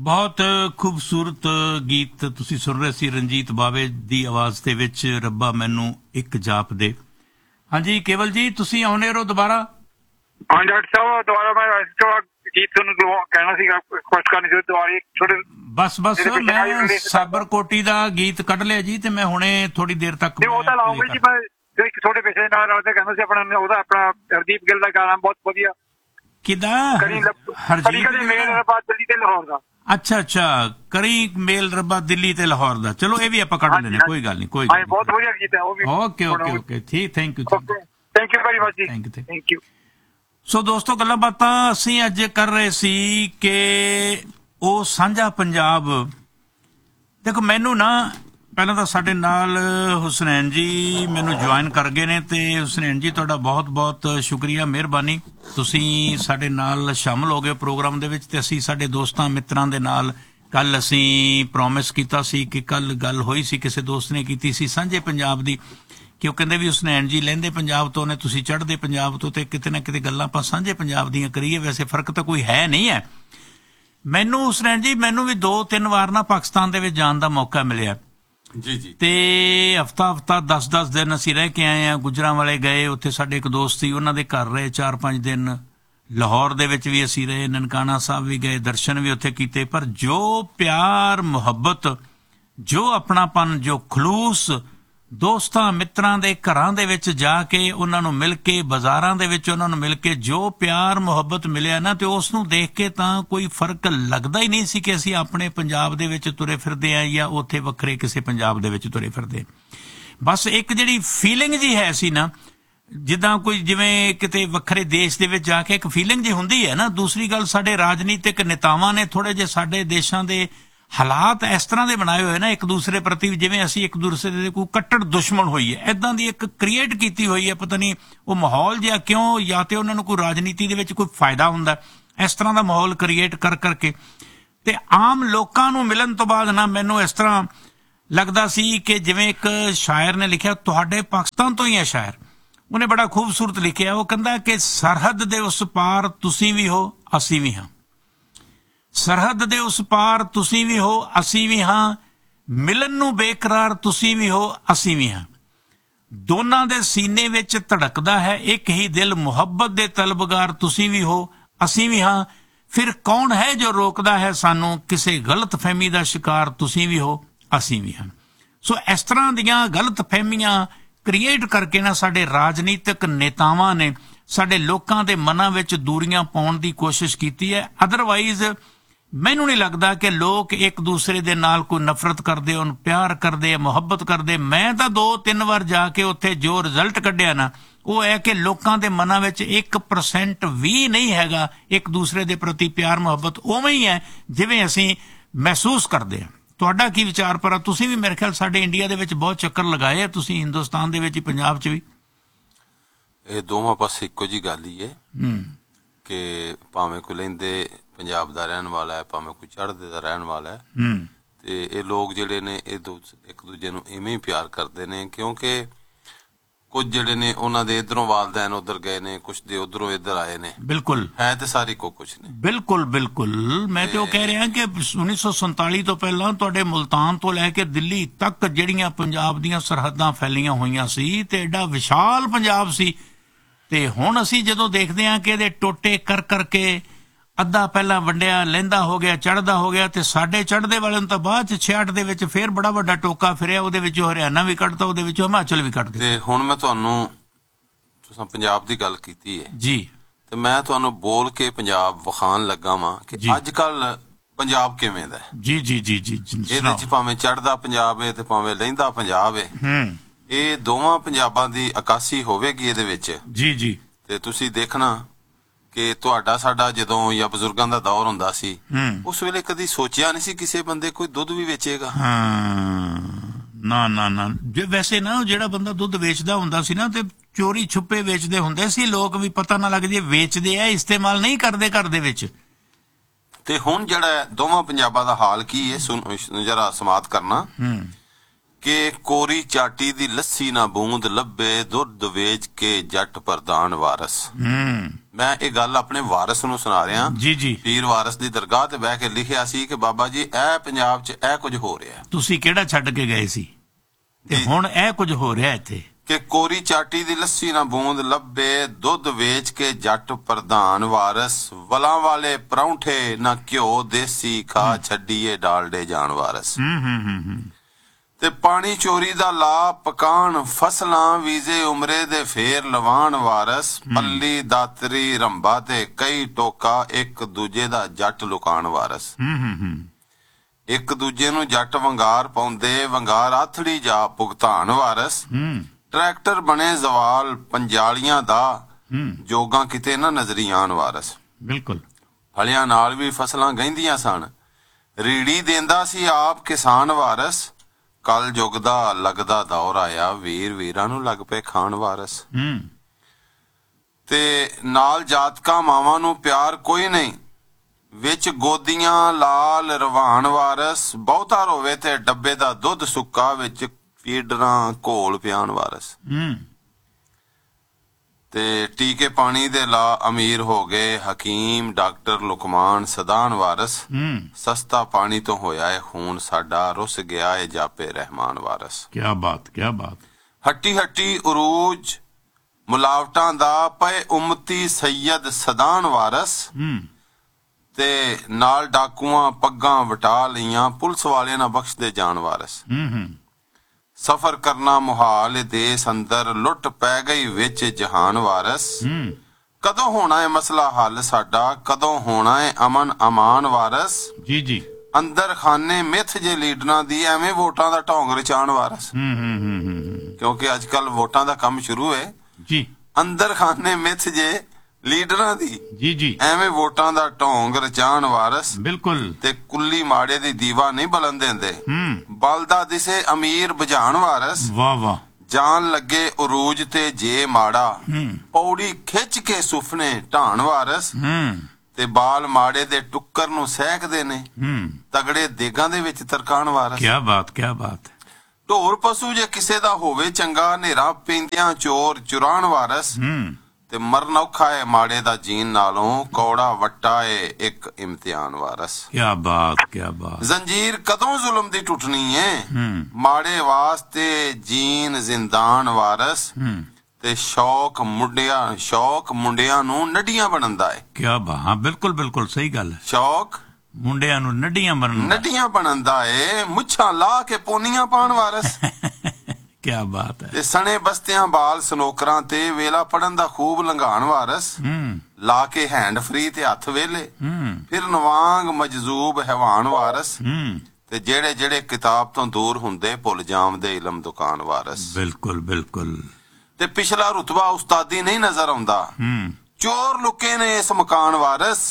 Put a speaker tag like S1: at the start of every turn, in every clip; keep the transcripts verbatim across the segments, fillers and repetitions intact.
S1: ਬਹੁਤ ਖੂਬਸੂਰਤ ਗੀਤ ਤੁਸੀਂ ਸੁਣ ਰਹੇ ਸੀ ਰਣਜੀਤ ਬਾਵੇ ਦੀ ਆਵਾਜ਼ ਦੇ ਵਿੱਚ ਰੱਬਾ ਮੈਨੂੰ ਇੱਕ ਜਾਪ ਦੇ। ਹਾਂਜੀ ਕੇਵਲ ਜੀ ਤੁਸੀਂ ਆਉਣੇ ਰਹੋ ਦੁਬਾਰਾ।
S2: ਹਾਂ ਡਾਕਟਰ ਸਾਹਿਬ ਦੁਬਾਰਾ ਮੈਂ ਥੋੜਾ ਗੀਤ ਤੁਹਾਨੂੰ ਕਹਿਣਾ ਸੀਗਾ, ਰਿਕੁਐਸਟ ਕਰਨੀ ਸੀ ਦੁਬਾਰਾ ਥੋੜੇ।
S1: ਬਸ ਬਸ ਮੈਂ ਸਾਬਰ ਕੋਟੀ ਦਾ ਗੀਤ ਕੱਢ ਲਿਆ ਜੀ ਤੇ ਮੈਂ ਹੁਣੇ ਥੋੜੀ ਦੇਰ ਤੱਕ
S2: ਉਹ ਤਾਂ ਲਾਉਂਗਾ ਜੀ। ਮੈਂ ਇੱਕ ਛੋਟੇ ਪਿਛਲੇ ਨਾਲ ਨਾਲ ਕਹਿੰਦਾ ਸੀ ਆਪਣਾ ਉਹਦਾ ਆਪਣਾ ਹਰਦੀਪ ਗਿੱਲ ਦਾ ਗਾਣਾ ਬਹੁਤ ਵਧੀਆ। ਕਿੱਦਾਂ ਹਰਜੀਤ ਮੇਲ ਰੱਬਾ ਦਿੱਲੀ ਤੇ ਲਾਹੌਰ ਦਾ।
S1: ਅੱਛਾ ਅੱਛਾ ਕਰੀ ਮੇਲ ਰੱਬਾ ਦਿੱਲੀ ਤੇ ਲਾਹੌਰ ਦਾ। ਚਲੋ ਇਹ ਵੀ ਆਪਾਂ ਕੱਢ ਲੈਣੇ, ਕੋਈ ਗੱਲ ਨਹੀਂ ਕੋਈ ਗੱਲ।
S2: ਬਹੁਤ ਵਧੀਆ ਗੀਤ ਹੈ ਉਹ ਵੀ। ਓਕੇ
S1: ਓਕੇ ਓਕੇ ਠੀਕ thank you
S2: thank you very much ਜੀ ਥੈਂਕ ਯੂ ਥੈਂਕ ਯੂ।
S1: ਸੋ ਦੋਸਤੋ ਗੱਲਾਂ ਬਾਤਾਂ ਅਸੀਂ ਅੱਜ ਕਰ ਰਹੇ ਸੀ ਕਿ ਉਹ ਸਾਂਝਾ ਪੰਜਾਬ। ਦੇਖੋ ਮੈਨੂੰ ਨਾ ਪਹਿਲਾਂ ਤਾਂ ਸਾਡੇ ਨਾਲ ਹੁਸਨੈਨ ਜੀ ਮੈਨੂੰ ਜੁਆਇਨ ਕਰ ਗਏ ਨੇ ਤੇ ਹੁਸਨੈਨ ਜੀ ਤੁਹਾਡਾ ਬਹੁਤ ਬਹੁਤ ਸ਼ੁਕਰੀਆ, ਮਿਹਰਬਾਨੀ। ਤੁਸੀਂ ਸਾਡੇ ਨਾਲ ਸ਼ਾਮਲ ਹੋ ਗਏ ਪ੍ਰੋਗਰਾਮ ਦੇ ਵਿੱਚ ਤੇ ਅਸੀਂ ਸਾਡੇ ਦੋਸਤਾਂ ਮਿੱਤਰਾਂ ਦੇ ਨਾਲ ਕੱਲ ਅਸੀਂ ਪ੍ਰੋਮਿਸ ਕੀਤਾ ਸੀ ਕਿ ਕੱਲ ਗੱਲ ਹੋਈ ਸੀ, ਕਿਸੇ ਦੋਸਤ ਨੇ ਕੀਤੀ ਸੀ ਸਾਂਝੇ ਪੰਜਾਬ ਦੀ, ਕਿ ਉਹ ਕਹਿੰਦੇ ਵੀ ਹੁਸਨੈਨ ਜੀ ਲਹਿੰਦੇ ਪੰਜਾਬ ਤੋਂ ਨੇ, ਤੁਸੀਂ ਚੜ੍ਹਦੇ ਪੰਜਾਬ ਤੋਂ, ਤੇ ਕਿਤੇ ਨਾ ਕਿਤੇ ਗੱਲਾਂ ਆਪਾਂ ਸਾਂਝੇ ਪੰਜਾਬ ਦੀਆਂ ਕਰੀਏ। ਵੈਸੇ ਫਰਕ ਤਾਂ ਕੋਈ ਹੈ ਨਹੀਂ ਹੈ। ਮੈਨੂੰ ਹੁਸਨੈਨ ਜੀ ਮੈਨੂੰ ਵੀ ਦੋ ਤਿੰਨ ਵਾਰ ਨਾ ਪਾਕਿਸਤਾਨ ਦੇ ਵਿੱਚ ਜਾਣ ਦਾ ਮੌਕਾ ਮਿਲਿਆ
S3: ਜੀ ਜੀ ਤੇ
S1: ਹਫਤਾ ਹਫਤਾ ਦਸ ਦਸ ਦਿਨ ਅਸੀਂ ਰਹਿ ਕੇ ਆਏ ਹਾਂ। ਗੁਜਰਾਂਵਾਲੇ ਗਏ, ਉੱਥੇ ਸਾਡੇ ਇੱਕ ਦੋਸਤ ਸੀ, ਉਹਨਾਂ ਦੇ ਘਰ ਰਹੇ ਚਾਰ ਪੰਜ ਦਿਨ। ਲਾਹੌਰ ਦੇ ਵਿੱਚ ਵੀ ਅਸੀਂ ਰਹੇ, ਨਨਕਾਣਾ ਸਾਹਿਬ ਵੀ ਗਏ, ਦਰਸ਼ਨ ਵੀ ਉੱਥੇ ਕੀਤੇ। ਪਰ ਜੋ ਪਿਆਰ ਮੁਹੱਬਤ, ਜੋ ਆਪਣਾਪਨ, ਜੋ ਖਲੂਸ ਦੋਸਤਾਂ ਮਿੱਤਰਾਂ ਦੇ ਘਰਾਂ ਦੇ ਵਿੱਚ ਜਾ ਕੇ ਉਹਨਾਂ ਨੂੰ ਮਿਲ ਕੇ, ਬਾਜ਼ਾਰਾਂ ਦੇ ਵਿੱਚ ਉਹਨਾਂ ਨੂੰ ਮਿਲ ਕੇ ਜੋ ਪਿਆਰ ਮੁਹੱਬਤ ਮਿਲਿਆ ਨਾ, ਤੇ ਉਸ ਨੂੰ ਦੇਖ ਕੇ ਤਾਂ ਕੋਈ ਫਰਕ ਲੱਗਦਾ ਹੀ ਨਹੀਂ ਸੀ ਕਿ ਅਸੀਂ ਆਪਣੇ ਪੰਜਾਬ ਦੇ ਵਿੱਚ ਤੁਰੇ ਫਿਰਦੇ ਆਂ ਜਾਂ ਉੱਥੇ ਵੱਖਰੇ ਕਿਸੇ ਪੰਜਾਬ ਦੇ ਵਿੱਚ ਤੁਰੇ ਫਿਰਦੇ। ਬਸ ਇੱਕ ਜਿਹੜੀ ਫੀਲਿੰਗ ਜੀ ਹੈ ਸੀ ਨਾ, ਜਿੱਦਾਂ ਕੋਈ ਜਿਵੇਂ ਕਿਤੇ ਵੱਖਰੇ ਦੇਸ਼ ਦੇ ਵਿੱਚ ਜਾ ਕੇ ਇੱਕ ਫੀਲਿੰਗ ਜੀ ਹੁੰਦੀ ਹੈ ਨਾ। ਦੂਸਰੀ ਗੱਲ, ਸਾਡੇ ਰਾਜਨੀਤਿਕ ਨੇਤਾਵਾਂ ਨੇ ਥੋੜੇ ਜਿਹੇ ਸਾਡੇ ਦੇਸ਼ਾਂ ਦੇ ਹਾਲਾਤ ਇਸ ਤਰ੍ਹਾਂ ਦੇ ਬਣਾਏ ਹੋਏ ਨਾ ਇੱਕ ਦੂਸਰੇ ਪ੍ਰਤੀ, ਜਿਵੇਂ ਅਸੀਂ ਇੱਕ ਦੂਸਰੇ ਦੇ ਕੋਈ ਕੱਟੜ ਦੁਸ਼ਮਣ ਹੋਈਏ, ਏਦਾਂ ਦੀ ਇੱਕ ਕ੍ਰੀਏਟ ਕੀਤੀ ਹੋਈ ਹੈ। ਪਤਾ ਨਹੀਂ ਉਹ ਮਾਹੌਲ ਜਿਹਾ ਕਿਉਂ, ਜਾਂ ਤੇ ਉਹਨਾਂ ਨੂੰ ਕੋਈ ਰਾਜਨੀਤੀ ਦੇ ਵਿੱਚ ਕੋਈ ਫਾਇਦਾ ਹੁੰਦਾ ਇਸ ਤਰ੍ਹਾਂ ਦਾ ਮਾਹੌਲ ਕ੍ਰੀਏਟ ਕਰ ਕਰਕੇ। ਤੇ ਆਮ ਲੋਕਾਂ ਨੂੰ ਮਿਲਣ ਤੋਂ ਬਾਅਦ ਨਾ ਮੈਨੂੰ ਇਸ ਤਰ੍ਹਾਂ ਲੱਗਦਾ ਸੀ ਕਿ ਜਿਵੇਂ ਇੱਕ ਸ਼ਾਇਰ ਨੇ ਲਿਖਿਆ, ਤੁਹਾਡੇ ਪਾਕਿਸਤਾਨ ਤੋਂ ਹੀ ਹੈ ਸ਼ਾਇਰ, ਉਹਨੇ ਬੜਾ ਖੂਬਸੂਰਤ ਲਿਖਿਆ। ਉਹ ਕਹਿੰਦਾ ਕਿ ਸਰਹੱਦ ਦੇ ਉਸ ਪਾਰ ਤੁਸੀਂ ਵੀ ਹੋ ਅਸੀਂ ਵੀ ਹਾਂ, ਸਰਹੱਦ ਦੇ ਉਸ ਪਾਰ ਤੁਸੀਂ ਵੀ ਹੋ ਅਸੀਂ ਵੀ ਹਾਂ, ਮਿਲਣ ਨੂੰ ਬੇਕਰਾਰ ਤੁਸੀਂ ਵੀ ਹੋ ਅਸੀਂ ਵੀ ਹਾਂ, ਦੋਨਾਂ ਦੇ ਸੀਨੇ ਵਿੱਚ ਧੜਕਦਾ ਹੈ ਇੱਕ ਹੀ ਦਿਲ, ਮੁਹੱਬਤ ਦੇ ਤਲਬਗਾਰ ਤੁਸੀਂ ਵੀ ਹੋ ਅਸੀਂ ਵੀ ਹਾਂ, ਫਿਰ ਕੌਣ ਹੈ ਜੋ ਰੋਕਦਾ ਹੈ ਸਾਨੂੰ, ਕਿਸੇ ਗਲਤ ਫਹਿਮੀ ਦਾ ਸ਼ਿਕਾਰ ਤੁਸੀਂ ਵੀ ਹੋ ਅਸੀਂ ਵੀ ਹਾਂ। ਸੋ ਇਸ ਤਰ੍ਹਾਂ ਦੀਆਂ ਗਲਤ ਫਹਿਮੀਆਂ ਕ੍ਰੀਏਟ ਕਰਕੇ ਨਾ ਸਾਡੇ ਰਾਜਨੀਤਿਕ ਨੇਤਾਵਾਂ ਨੇ ਸਾਡੇ ਲੋਕਾਂ ਦੇ ਮਨਾਂ ਵਿੱਚ ਦੂਰੀਆਂ ਪਾਉਣ ਦੀ ਕੋਸ਼ਿਸ਼ ਕੀਤੀ ਹੈ। ਅਦਰਵਾਈਜ਼ ਮੈਨੂੰ ਨਹੀਂ ਲੱਗਦਾ ਕਿ ਲੋਕ ਇੱਕ ਦੂਸਰੇ ਦੇ ਨਾਲ ਕੋਈ ਨਫ਼ਰਤ ਕਰਦੇ, ਉਹਨੂੰ ਪਿਆਰ ਕਰਦੇ, ਮੁਹੱਬਤ ਕਰਦੇ। ਮੈਂ ਤਾਂ ਦੋ ਤਿੰਨ ਵਾਰ ਜਾ ਕੇ ਉੱਥੇ ਜੋ ਰਿਜ਼ਲਟ ਕੱਢਿਆ ਨਾ, ਉਹ ਹੈ ਕਿ ਲੋਕਾਂ ਦੇ ਮਨਾਂ ਵਿੱਚ ਇੱਕ ਪਰਸੈਂਟ ਵੀ ਨਹੀਂ ਹੈਗਾ ਇੱਕ ਦੂਸਰੇ ਦੇ ਪ੍ਰਤੀ ਪਿਆਰ ਮੁਹੱਬਤ। ਉਵੇਂ ਹੀ ਹੈ ਜਿਵੇਂ ਅਸੀਂ ਮਹਿਸੂਸ ਕਰਦੇ ਹਾਂ। ਤੁਹਾਡਾ ਕੀ ਵਿਚਾਰ ਪਰ? ਤੁਸੀਂ ਵੀ ਮੇਰੇ ਖਿਆਲ ਸਾਡੇ ਇੰਡੀਆ ਦੇ ਵਿੱਚ ਬਹੁਤ ਚੱਕਰ ਲਗਾਏ ਆ, ਤੁਸੀਂ ਹਿੰਦੁਸਤਾਨ ਦੇ ਵਿੱਚ ਹੀ, ਪੰਜਾਬ 'ਚ ਵੀ।
S3: ਇਹ ਦੋਵਾਂ ਪਾਸੇ ਇੱਕੋ ਜਿਹੀ ਗੱਲ ਹੀ ਹੈ ਕਿ ਭਾਵੇਂ ਕੋਈ ਲਹਿੰਦੇ ਪੰਜਾਬ ਦਾ ਰਹਿਣ ਵਾਲਾ ਹੈ, ਭਾਵੇਂ ਕੋਈ ਚੜ੍ਹਦੇ ਦਾ ਰਹਿਣ ਵਾਲਾ ਹੈ, ਤੇ ਇਹ ਲੋਕ ਜਿਹੜੇ ਨੇ ਇਹ ਇੱਕ ਦੂਜੇ ਨੂੰ ਇਵੇਂ ਹੀ ਪਿਆਰ ਕਰਦੇ ਨੇ। ਕਿਉਂਕਿ ਕੁਝ ਜਿਹੜੇ ਨੇ ਉਹਨਾਂ ਦੇ ਇੱਧਰੋਂ ਵਾਲਦੈਨ ਉੱਧਰ ਗਏ ਨੇ, ਕੁਛ ਦੇ ਉੱਧਰੋਂ ਇੱਧਰ ਆਏ ਨੇ। ਬਿਲਕੁਲ ਹੈ ਤੇ ਸਾਰੇ ਇੱਕੋ ਕੁਛ ਨੇ। ਬਿਲਕੁਲ ਬਿਲਕੁਲ ਮੈਂ ਤੇ ਉਹ ਕਹਿ ਰਿਹਾ ਕਿ ਉੱਨੀ ਸੌ ਸੰਤਾਲੀ ਤੋਂ ਪਹਿਲਾਂ ਤੁਹਾਡੇ ਮੁਲਤਾਨ ਤੋਂ ਲੈ ਕੇ ਦਿੱਲੀ ਤੱਕ ਜਿਹੜੀਆਂ ਪੰਜਾਬ ਦੀਆਂ ਸਰਹੱਦਾਂ ਫੈਲੀਆਂ ਹੋਈਆਂ ਸੀ ਤੇ ਐਡਾ ਵਿਸ਼ਾਲ ਪੰਜਾਬ ਸੀ। ਤੇ ਹੁਣ ਅਸੀਂ ਜਦੋਂ ਦੇਖਦੇ ਹਾਂ ਕਿ ਇਹਦੇ ਟੋਟੇ ਕਰ ਕਰਕੇ ਅੱਧਾ ਪਹਿਲਾਂ ਵੰਡਿਆ ਲਹਿੰਦਾ ਹੋ ਗਿਆ, ਚੜ੍ਹਦਾ ਹੋ ਗਿਆ, ਤੇ ਸਾਡੇ ਚੜ੍ਹਦੇ ਵਾਲੇ ਨੂੰ ਤਾਂ ਬਾਅਦ ਚ ਛਿਆਹਠ ਦੇ ਵਿੱਚ ਫੇਰ ਬੜਾ ਵੱਡਾ ਟੋਕਾ ਫਿਰਿਆ, ਉਹਦੇ ਵਿੱਚੋਂ ਹਰਿਆਣਾ ਵੀ ਕੱਢਤਾ, ਉਹਦੇ ਵਿੱਚੋਂ ਹਿਮਾਚਲ ਵੀ ਕੱਢ ਦਿੱਤਾ। ਤੇ ਹੁਣ ਮੈਂ ਤੁਹਾਨੂੰ, ਤੁਸੀਂ ਪੰਜਾਬ ਦੀ ਗੱਲ ਕੀਤੀ ਹੈ ਜੀ, ਤੇ ਮੈਂ ਤੁਹਾਨੂੰ ਬੋਲ ਕੇ ਪੰਜਾਬ ਵਿਖਾਉਣ ਲੱਗਾ ਵਾਂ ਕਿ ਅੱਜ ਕੱਲ ਪੰਜਾਬ ਕਿਵੇਂ ਦਾ ਹੈ। ਜੀ ਜੀ ਜੀ ਜੀ ਇਹਦੇ ਚ ਭਾਵੇਂ ਚੜ੍ਹਦਾ ਪੰਜਾਬ ਹੈ ਤੇ ਭਾਵੇਂ ਲਹਿੰਦਾ ਪੰਜਾਬ ਹੈ, ਇਹ ਦੋਵਾਂ ਪੰਜਾਬਾਂ ਦੀ ਅਕਾਸੀ ਹੋਵੇਗੀ ਇਹਦੇ ਵਿੱਚ। ਜੀ ਜੀ ਤੇ ਤੁਸੀਂ ਦੇਖਣਾ ਕਿ ਤੁਹਾਡਾ ਸਾਡਾ ਜਦੋਂ ਜਾਂ ਬਜ਼ੁਰਗਾਂ ਦਾ ਦੌਰ ਹੁੰਦਾ ਸੀ, ਉਸ ਵੇਲੇ ਕਦੀ ਸੋਚਿਆ ਨਹੀਂ ਸੀ ਕਿਸੇ ਬੰਦੇ ਕੋਈ ਦੁੱਧ ਵੀ ਵੇਚੇਗਾ। ਨਾ ਨਾ ਨਾ ਵੈਸੇ ਨਾ ਜਿਹੜਾ ਬੰਦਾ ਦੁੱਧ ਵੇਚਦਾ ਹੁੰਦਾ ਸੀ ਨਾ, ਤੇ ਚੋਰੀ ਛੁਪੇ ਵੇਚਦੇ ਹੁੰਦੇ ਸੀ ਲੋਕ, ਵੀ ਪਤਾ ਨਾ ਲੱਗ ਜੇ ਵੇਚਦੇ ਆ, ਇਸਤੇਮਾਲ ਨਹੀਂ ਕਰਦੇ ਘਰ ਦੇ ਵਿੱਚ। ਤੇ ਹੁਣ ਜਿਹੜਾ ਦੋਵਾਂ ਪੰਜਾਬਾਂ ਦਾ ਹਾਲ ਕੀ ਹੈ ਜਰਾ ਸਮਾਤ ਕਰਨਾ ਕਿ ਕੋਰੀ ਚਾਟੀ ਦੀ ਲੱਸੀ ਨਾ ਬੂੰਦ ਲੱਭੇ, ਦੁੱਧ ਵੇਚ ਕੇ ਜੱਟ ਪ੍ਰਧਾਨ ਵਾਰਸ। ਮੈਂ ਇਹ ਗੱਲ ਆਪਣੇ ਵਾਰਿਸ ਨੂੰ ਸੁਣਾ ਰਿਹਾ
S1: ਜੀ ਜੀ
S3: ਪੀਰ ਵਾਰਿਸ ਦੀ ਦਰਗਾਹ ਤੇ ਬਹਿ ਕੇ ਲਿਖਿਆ ਸੀ ਕਿ ਬਾਬਾ ਜੀ ਇਹ ਪੰਜਾਬ 'ਚ ਇਹ ਕੁਝ ਹੋ ਰਿਹਾ। ਤੁਸੀਂ
S1: ਕਿਹੜਾ ਛੱਡ ਕੇ ਗਏ ਸੀ ਤੇ ਹੁਣ ਇਹ ਕੁਝ ਹੋ ਰਿਹਾ ਇੱਥੇ
S3: ਕਿ ਕੋਰੀ ਚਾਟੀ ਦੀ ਲੱਸੀ ਨਾ ਬੂੰਦ ਲੱਭੇ, ਦੁੱਧ ਵੇਚ ਕੇ ਜੱਟ ਪ੍ਰਧਾਨ ਵਾਰਿਸ, ਵਲਾਂ ਵਾਲੇ ਪਰੌਂਠੇ ਨਾ ਘਿਓ ਦੇਸੀ ਖਾ ਛੱਡੀਏ ਡਾਲਡੇ ਜਾਣ ਵਾਰਿਸ।
S1: ਹੂੰ ਹੂੰ ਹੂੰ
S3: ਤੇ ਪਾਣੀ ਚੋਰੀ ਦਾ ਲਾ ਪਕਾਣ ਫਸਲਾਂ ਵੀਜ਼ੇ ਉਮਰੇ ਦੇ ਫੇਰ ਲਵਾਣ ਵਾਰਿਸ, ਪੱਲੀ ਦਾਤਰੀ ਰੰਬਾ ਤੇ ਕਈ ਟੋਕਾ ਇੱਕ ਦੂਜੇ ਦਾ ਜੱਟ ਲੁਕਾਣ ਵਾਰਿਸ।
S1: ਹੂੰ ਹੂੰ ਹੂੰ
S3: ਇੱਕ ਦੂਜੇ ਨੂੰ ਜੱਟ ਵੰਗਾਰ ਪਾਉਂਦੇ, ਵੰਗਾਰ ਆਥੜੀ ਜਾ ਭੁਗਤਾਨ ਵਾਰਿਸ। ਟਰੈਕਟਰ ਬਣੇ ਜ਼ਵਾਲ ਪੰਜਾਲੀਆਂ ਦਾ, ਜੋਗਾਂ ਕਿਤੇ ਨਾ ਨਜ਼ਰੀ ਆਣ ਵਾਰਿਸ।
S1: ਬਿਲਕੁਲ
S3: ਫਲਿਆਂ ਨਾਲ ਵੀ ਫਸਲਾਂ ਗਹਿੰਦੀਆਂ ਸਨ, ਰੀੜੀ ਦੇਂਦਾ ਸੀ ਆਪ ਕਿਸਾਨ ਵਾਰਿਸ। ਕਲ ਯੁੱਗ ਦਾ ਲੱਗਦਾ ਦੌਰ ਆਇਆ, ਵੀਰ ਵੀਰਾਂ ਨੂੰ ਲੱਗ ਪਏ ਖਾਣ ਵਾਰਿਸ। ਤੇ ਨਾਲ ਜਾਤਕਾਂ ਮਾਵਾਂ ਨੂੰ ਪਿਆਰ ਕੋਈ ਨਹੀਂ, ਵਿੱਚ ਗੋਦੀਆਂ ਲਾਲ ਰਵਾਨ ਵਾਰਿਸ। ਬਹੁਤਾ ਰੋਵੇ ਤੇ ਡੱਬੇ ਦਾ ਦੁੱਧ ਸੁੱਕਾ, ਵਿੱਚ ਫੀਡਰਾਂ ਘੋਲ ਪਿਆਣ ਵਾਰਿਸ। ਤੇ ਟੀਕੇ ਪਾਣੀ ਦੇ ਲਾ ਅਮੀਰ ਹੋ ਗਏ, ਹਕੀਮ ਡਾਕਟਰ ਲੁਕਮਾਨ ਸਦਾਨ ਵਾਰਿਸ। ਸਸਤਾ ਪਾਣੀ ਤੋਂ ਹੋਇਆ ਏ ਖੂਨ ਸਾਡਾ, ਰੁੱਸ ਗਿਆ ਏ ਜਾਪੇ ਰਹਿਮਾਨ ਵਾਰਿਸ।
S1: ਕਿਆ ਬਾਤ ਕਿਆ ਬਾਤ।
S3: ਹੱਟੀ ਹੱਟੀ ਉਰੂਜ ਮੁਲਾਵਟਾਂ ਦਾ, ਪਏ ਉਮਤੀ ਸੈਯਦ ਸਦਾਨ ਵਾਰਿਸ। ਤੇ ਨਾਲ ਡਾਕੂਆਂ ਪੱਗਾਂ ਵਟਾ ਲਈਆਂ, ਪੁਲਿਸ ਵਾਲਿਆਂ ਨਾ ਬਖਸ਼ਦੇ ਜਾਣ ਵਾਰਿਸ। ਸਫਰ ਕਰਨਾ ਮੁਹਾਲ ਦੇਸ ਅੰਦਰ, ਲੁੱਟ ਪੈ ਗਈ ਵਿੱਚ ਜਹਾਨ ਵਾਰਿਸ। ਕਦੋਂ ਹੋਣਾ ਹੈ ਮਸਲਾ ਹੱਲ ਸਾਡਾ, ਕਦੋਂ ਹੋਣਾ ਹੈ ਅਮਨ ਅਮਾਨ ਵਾਰਿਸ।
S1: ਜੀ ਜੀ
S3: ਅੰਦਰ ਖਾਨੇ ਮਿੱਥ ਜੇ ਲੀਡਰਾਂ ਦੀ, ਐਵੇਂ ਵੋਟਾਂ ਦਾ ਢੋਂਗ ਰਚਾਣ ਵਾਰਿਸ। ਕਿਉਂਕਿ ਅੱਜ ਕੱਲ ਵੋਟਾਂ ਦਾ ਕੰਮ ਸ਼ੁਰੂ ਹੈ
S1: ਜੀ।
S3: ਅੰਦਰ ਖਾਨੇ ਮਿੱਥ ਜੇ ਲੀਡਰਾਂ ਦੀ,
S1: ਜੀ ਜੀ
S3: ਐਵੇਂ ਵੋਟਾਂ ਦਾ ਢੋਂਗ ਰਚਾਣ ਵਾਰਿਸ।
S1: ਬਿਲਕੁਲ।
S3: ਤੇ ਕੁੱਲੀ ਮਾੜੇ ਦੀ ਦੀਵਾ ਨਹੀਂ ਬਲਣ ਦਿੰਦੇ, ਬਲਦਾ ਦਿਸੇ ਅਮੀਰ ਬੁਝਾਣ ਵਾਰਿਸ।
S1: ਵਾਹ ਵਾਹ।
S3: ਜਾਨ ਲੱਗੇ ਉਰੂਜ ਤੇ ਜੇ ਮਾੜਾ, ਪੌੜੀ ਖਿੱਚ ਕੇ ਸੁਫਨੇ ਢਾਣ ਵਾਰਿਸ। ਤੇ ਬਾਲ ਮਾੜੇ ਦੇ ਟੁੱਕਰ ਨੂੰ ਸਹਿਕਦੇ ਨੇ, ਤਗੜੇ ਦੇਗਾਂ ਦੇ ਵਿੱਚ ਤਰਕਾਣ ਵਾਰਿਸ।
S1: ਕਿਆ ਬਾਤ ਕਿਆ ਬਾਤ।
S3: ਢੋਰ ਪਸ਼ੂ ਜੇ ਕਿਸੇ ਦਾ ਹੋਵੇ ਚੰਗਾ, ਹਨੇਰਾ ਪੈਂਦਿਆਂ ਚੋਰ ਚੁਰਾਣ ਵਾਰਿਸ। ਤੇ ਮਰਨ ਔਖਾ ਏ ਮਾੜੇ ਦਾ ਜੀਣ ਨਾਲੋਂ, ਕੌੜਾ ਵੱਟਾ ਏ ਇੱਕ ਇਮਤਿਹਾਨ ਵਾਰਿਸ।
S1: ਕਿਆ ਬਾਤ ਕਿਆ ਬਾਤ।
S3: ਜ਼ੰਜੀਰ ਕਦੋਂ ਜ਼ੁਲਮ ਦੀ ਟੁੱਟਣੀ ਏ, ਮਾੜੇ ਵਾਸਤੇ ਜੀਨ ਜ਼ਿੰਦਾਨ ਵਾਰਿਸ। ਤੇ ਸ਼ੌਕ ਮੁੰਡਿਆਂ ਸ਼ੌਕ ਮੁੰਡਿਆਂ ਨੂੰ ਨੱਡੀਆਂ ਬਣਨ ਦਾ ਏ।
S1: ਕਿਆ ਬਾਤ। ਬਿਲਕੁਲ ਬਿਲਕੁਲ ਸਹੀ ਗੱਲ।
S3: ਸ਼ੌਕ
S1: ਮੁੰਡਿਆਂ ਨੂੰ ਨੱਡੀਆਂ ਬਣਨ
S3: ਨੱਡੀਆਂ ਬਣਨ ਦਾ ਏ, ਮੁੱਛਾਂ ਲਾ ਕੇ ਪੋਨੀਆਂ ਪਾਣ ਵਾਰਿਸ।
S1: ਕਿਆ ਬਾਤ ਹੈ।
S3: ਤੇ ਸਣੇ ਬਸਤਿਆਂ ਬਾਲ ਸਨੋਕਰਾਂ ਤੇ, ਵੇਲਾ ਪੜਨ ਦਾ ਖੂਬ ਲੰਘਾਣ ਵਾਰਿਸ। ਲਾ ਕੇ ਹੈਂਡ ਫਰੀ ਤੇ ਹੱਥ ਵੇਲੇ, ਫਿਰ ਨਵਾਂਗ ਮਜਜ਼ੂਬ ਹੈਵਾਨ ਵਾਰਿਸ। ਤੇ ਜਿਹੜੇ ਜਿਹੜੇ ਕਿਤਾਬ ਤੋਂ ਦੂਰ ਹੁੰਦੇ, ਭੁੱਲ ਜਾਮਦੇ ਇਲਮ ਦੁਕਾਨ ਵਾਰਿਸ।
S1: ਬਿਲਕੁਲ ਬਿਲਕੁਲ।
S3: ਤੇ ਪਿਛਲਾ ਰੁਤਬਾ ਉਸਤਾਦੀ ਨਹੀਂ ਨਜ਼ਰ ਆਉਂਦਾ, ਚੋਰ ਲੁਕੇ ਨੇ ਇਸ ਮਕਾਨ ਵਾਰਿਸ।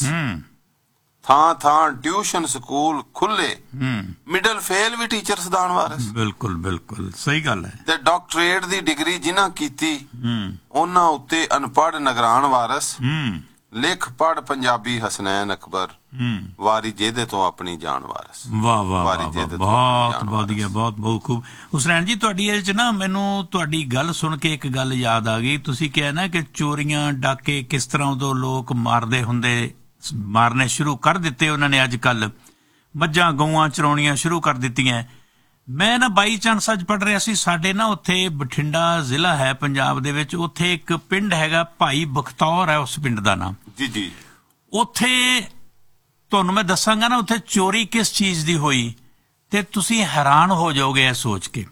S3: ਥਾਂ ਥਾਂ ਟਿਊਸ਼ਨ ਸਕੂਲ ਖੁੱਲੇ, ਮਿਡਲ ਫੇਲ ਵੀ ਟੀਚਰ ਸਦਾਨ ਵਾਰਿਸ। ਬਿਲਕੁਲ ਬਿਲਕੁਲ ਸਹੀ ਗੱਲ ਹੈ। ਤੇ ਡਾਕਟਰੇਟ ਦੀ ਡਿਗਰੀ ਜਿਨ੍ਹਾਂ ਕੀਤੀ, ਉਹਨਾਂ ਉੱਤੇ ਅਨਪੜ੍ਹ ਨਗਰਾਨ ਵਾਰਿਸ। ਲਿਖ ਪੜ੍ਹ ਪੰਜਾਬੀ ਹਸਨੈਨ ਅਕਬਰ, ਵਾਰੀ ਜਿਹਦੇ ਤੋਂ ਆਪਣੀ ਜਾਨ ਵਾਰਿਸ। ਵਾਹ ਵਾਹ ਬਹੁਤ ਵਧੀਆ, ਬਹੁਤ ਬਹੁਤ ਖੂਬ। ਹੁਸਨੈਨ ਜੀ ਤੁਹਾਡੀ ਇਹ ਚ ਨਾ ਮੈਨੂੰ ਤੁਹਾਡੀ ਗੱਲ ਸੁਣ ਕੇ ਇੱਕ ਗੱਲ ਯਾਦ ਆ ਗਈ। ਤੁਸੀਂ ਕਿਹਾ ਨਾ ਕਿ ਚੋਰੀਆਂ ਡਾਕੇ ਕਿਸ ਤਰ੍ਹਾਂ ਉਦੋਂ ਲੋਕ ਮਾਰਦੇ ਹੁੰਦੇ, ਮਾਰਨੇ ਸ਼ੁਰੂ ਕਰ ਦਿੱਤੇ ਉਹਨਾਂ ਨੇ। ਅੱਜ ਕੱਲ ਮੱਝਾਂ ਗਊਆਂ ਚਰਾਉਣੀਆਂ ਸ਼ੁਰੂ ਕਰ ਦਿੱਤੀਆਂ। ਮੈਂ ਨਾ ਬਾਈ ਚਾਂਸ ਅੱਜ ਪੜ੍ਹ ਰਿਹਾ ਸੀ, ਸਾਡੇ ਨਾ ਉੱਥੇ ਬਠਿੰਡਾ ਜ਼ਿਲ੍ਹਾ ਹੈ ਪੰਜਾਬ ਦੇ ਵਿੱਚ, ਉੱਥੇ ਇੱਕ ਪਿੰਡ ਹੈਗਾ ਭਾਈ ਬਖਤੌਰ ਹੈ ਉਸ ਪਿੰਡ ਦਾ ਨਾਮ। ਜੀ ਜੀ। ਉੱਥੇ ਤੁਹਾਨੂੰ ਮੈਂ ਦੱਸਾਂਗਾ ਨਾ ਉੱਥੇ ਚੋਰੀ ਕਿਸ ਚੀਜ਼ ਦੀ ਹੋਈ ਤੇ ਤੁਸੀਂ ਹੈਰਾਨ ਹੋ ਜਾਓਗੇ ਇਹ ਸੋਚ ਕੇ।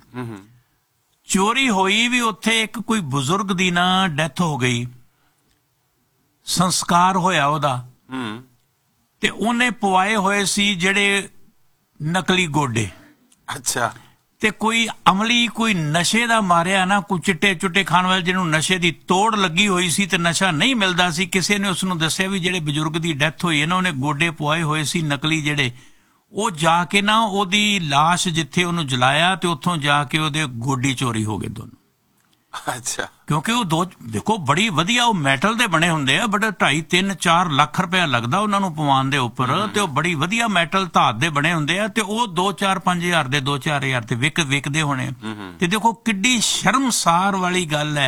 S3: ਚੋਰੀ ਹੋਈ ਵੀ ਉੱਥੇ ਇੱਕ ਕੋਈ ਬਜ਼ੁਰਗ ਦੀ ਨਾ ਡੈਥ ਹੋ ਗਈ, ਸੰਸਕਾਰ ਹੋਇਆ ਉਹਦਾ, ਤੇ ਉਹਨੇ ਪਵਾਏ ਹੋਏ ਸੀ ਜਿਹੜੇ ਨਕਲੀ ਗੋਡੇ। ਅੱਛਾ। ਤੇ ਕੋਈ ਅਮਲੀ ਕੋਈ ਨਸ਼ੇ ਦਾ ਮਾਰਿਆ ਨਾ, ਕੋਈ ਚਿੱਟੇ ਚੁੱਟੇ ਖਾਣ ਵਾਲੇ ਜਿਹਨੂੰ ਨਸ਼ੇ ਦੀ ਤੋੜ ਲੱਗੀ ਹੋਈ ਸੀ ਤੇ ਨਸ਼ਾ ਨਹੀਂ ਮਿਲਦਾ ਸੀ, ਕਿਸੇ ਨੇ ਉਸਨੂੰ ਦੱਸਿਆ ਵੀ ਜਿਹੜੇ ਬਜ਼ੁਰਗ ਦੀ ਡੈਥ ਹੋਈ ਹੈ ਨਾ, ਉਹਨੇ ਗੋਡੇ ਪਵਾਏ ਹੋਏ ਸੀ ਨਕਲੀ ਜਿਹੜੇ। ਉਹ ਜਾ ਕੇ ਨਾ ਉਹਦੀ ਲਾਸ਼ ਜਿੱਥੇ ਉਹਨੂੰ ਜਲਾਇਆ ਤੇ ਉੱਥੋਂ ਜਾ ਕੇ ਉਹਦੇ ਗੋਡੀ ਚੋਰੀ ਹੋ ਗਏ ਦੋਨੋਂ। ਅੱਛਾ। ਕਿਉਂਕਿ ਉਹ ਦੋ ਦੇਖੋ ਬੜੀ ਵਧੀਆ ਉਹ ਮੈਟਲ ਦੇ ਬਣੇ ਹੁੰਦੇ ਆ, ਬੜਾ ਢਾਈ ਤਿੰਨ ਚਾਰ ਲੱਖ ਰੁਪਇਆ ਲੱਗਦਾ ਉਹਨਾਂ ਨੂੰ ਪਵਾਉਣ ਦੇ ਉੱਪਰ, ਤੇ ਉਹ ਬੜੀ ਵਧੀਆ ਮੈਟਲ ਧਾਤ ਦੇ ਬਣੇ ਹੁੰਦੇ ਆ, ਤੇ ਉਹ ਦੋ ਚਾਰ ਪੰਜ ਹਜ਼ਾਰ ਦੇ ਦੋ ਚਾਰ ਹਜ਼ਾਰ ਤੇ ਵਿਕ ਵਿਕਦੇ ਹੋਣੇ। ਤੇ ਦੇਖੋ ਕਿੱਡੀ ਸ਼ਰਮਸਾਰ ਵਾਲੀ ਗੱਲ ਹੈ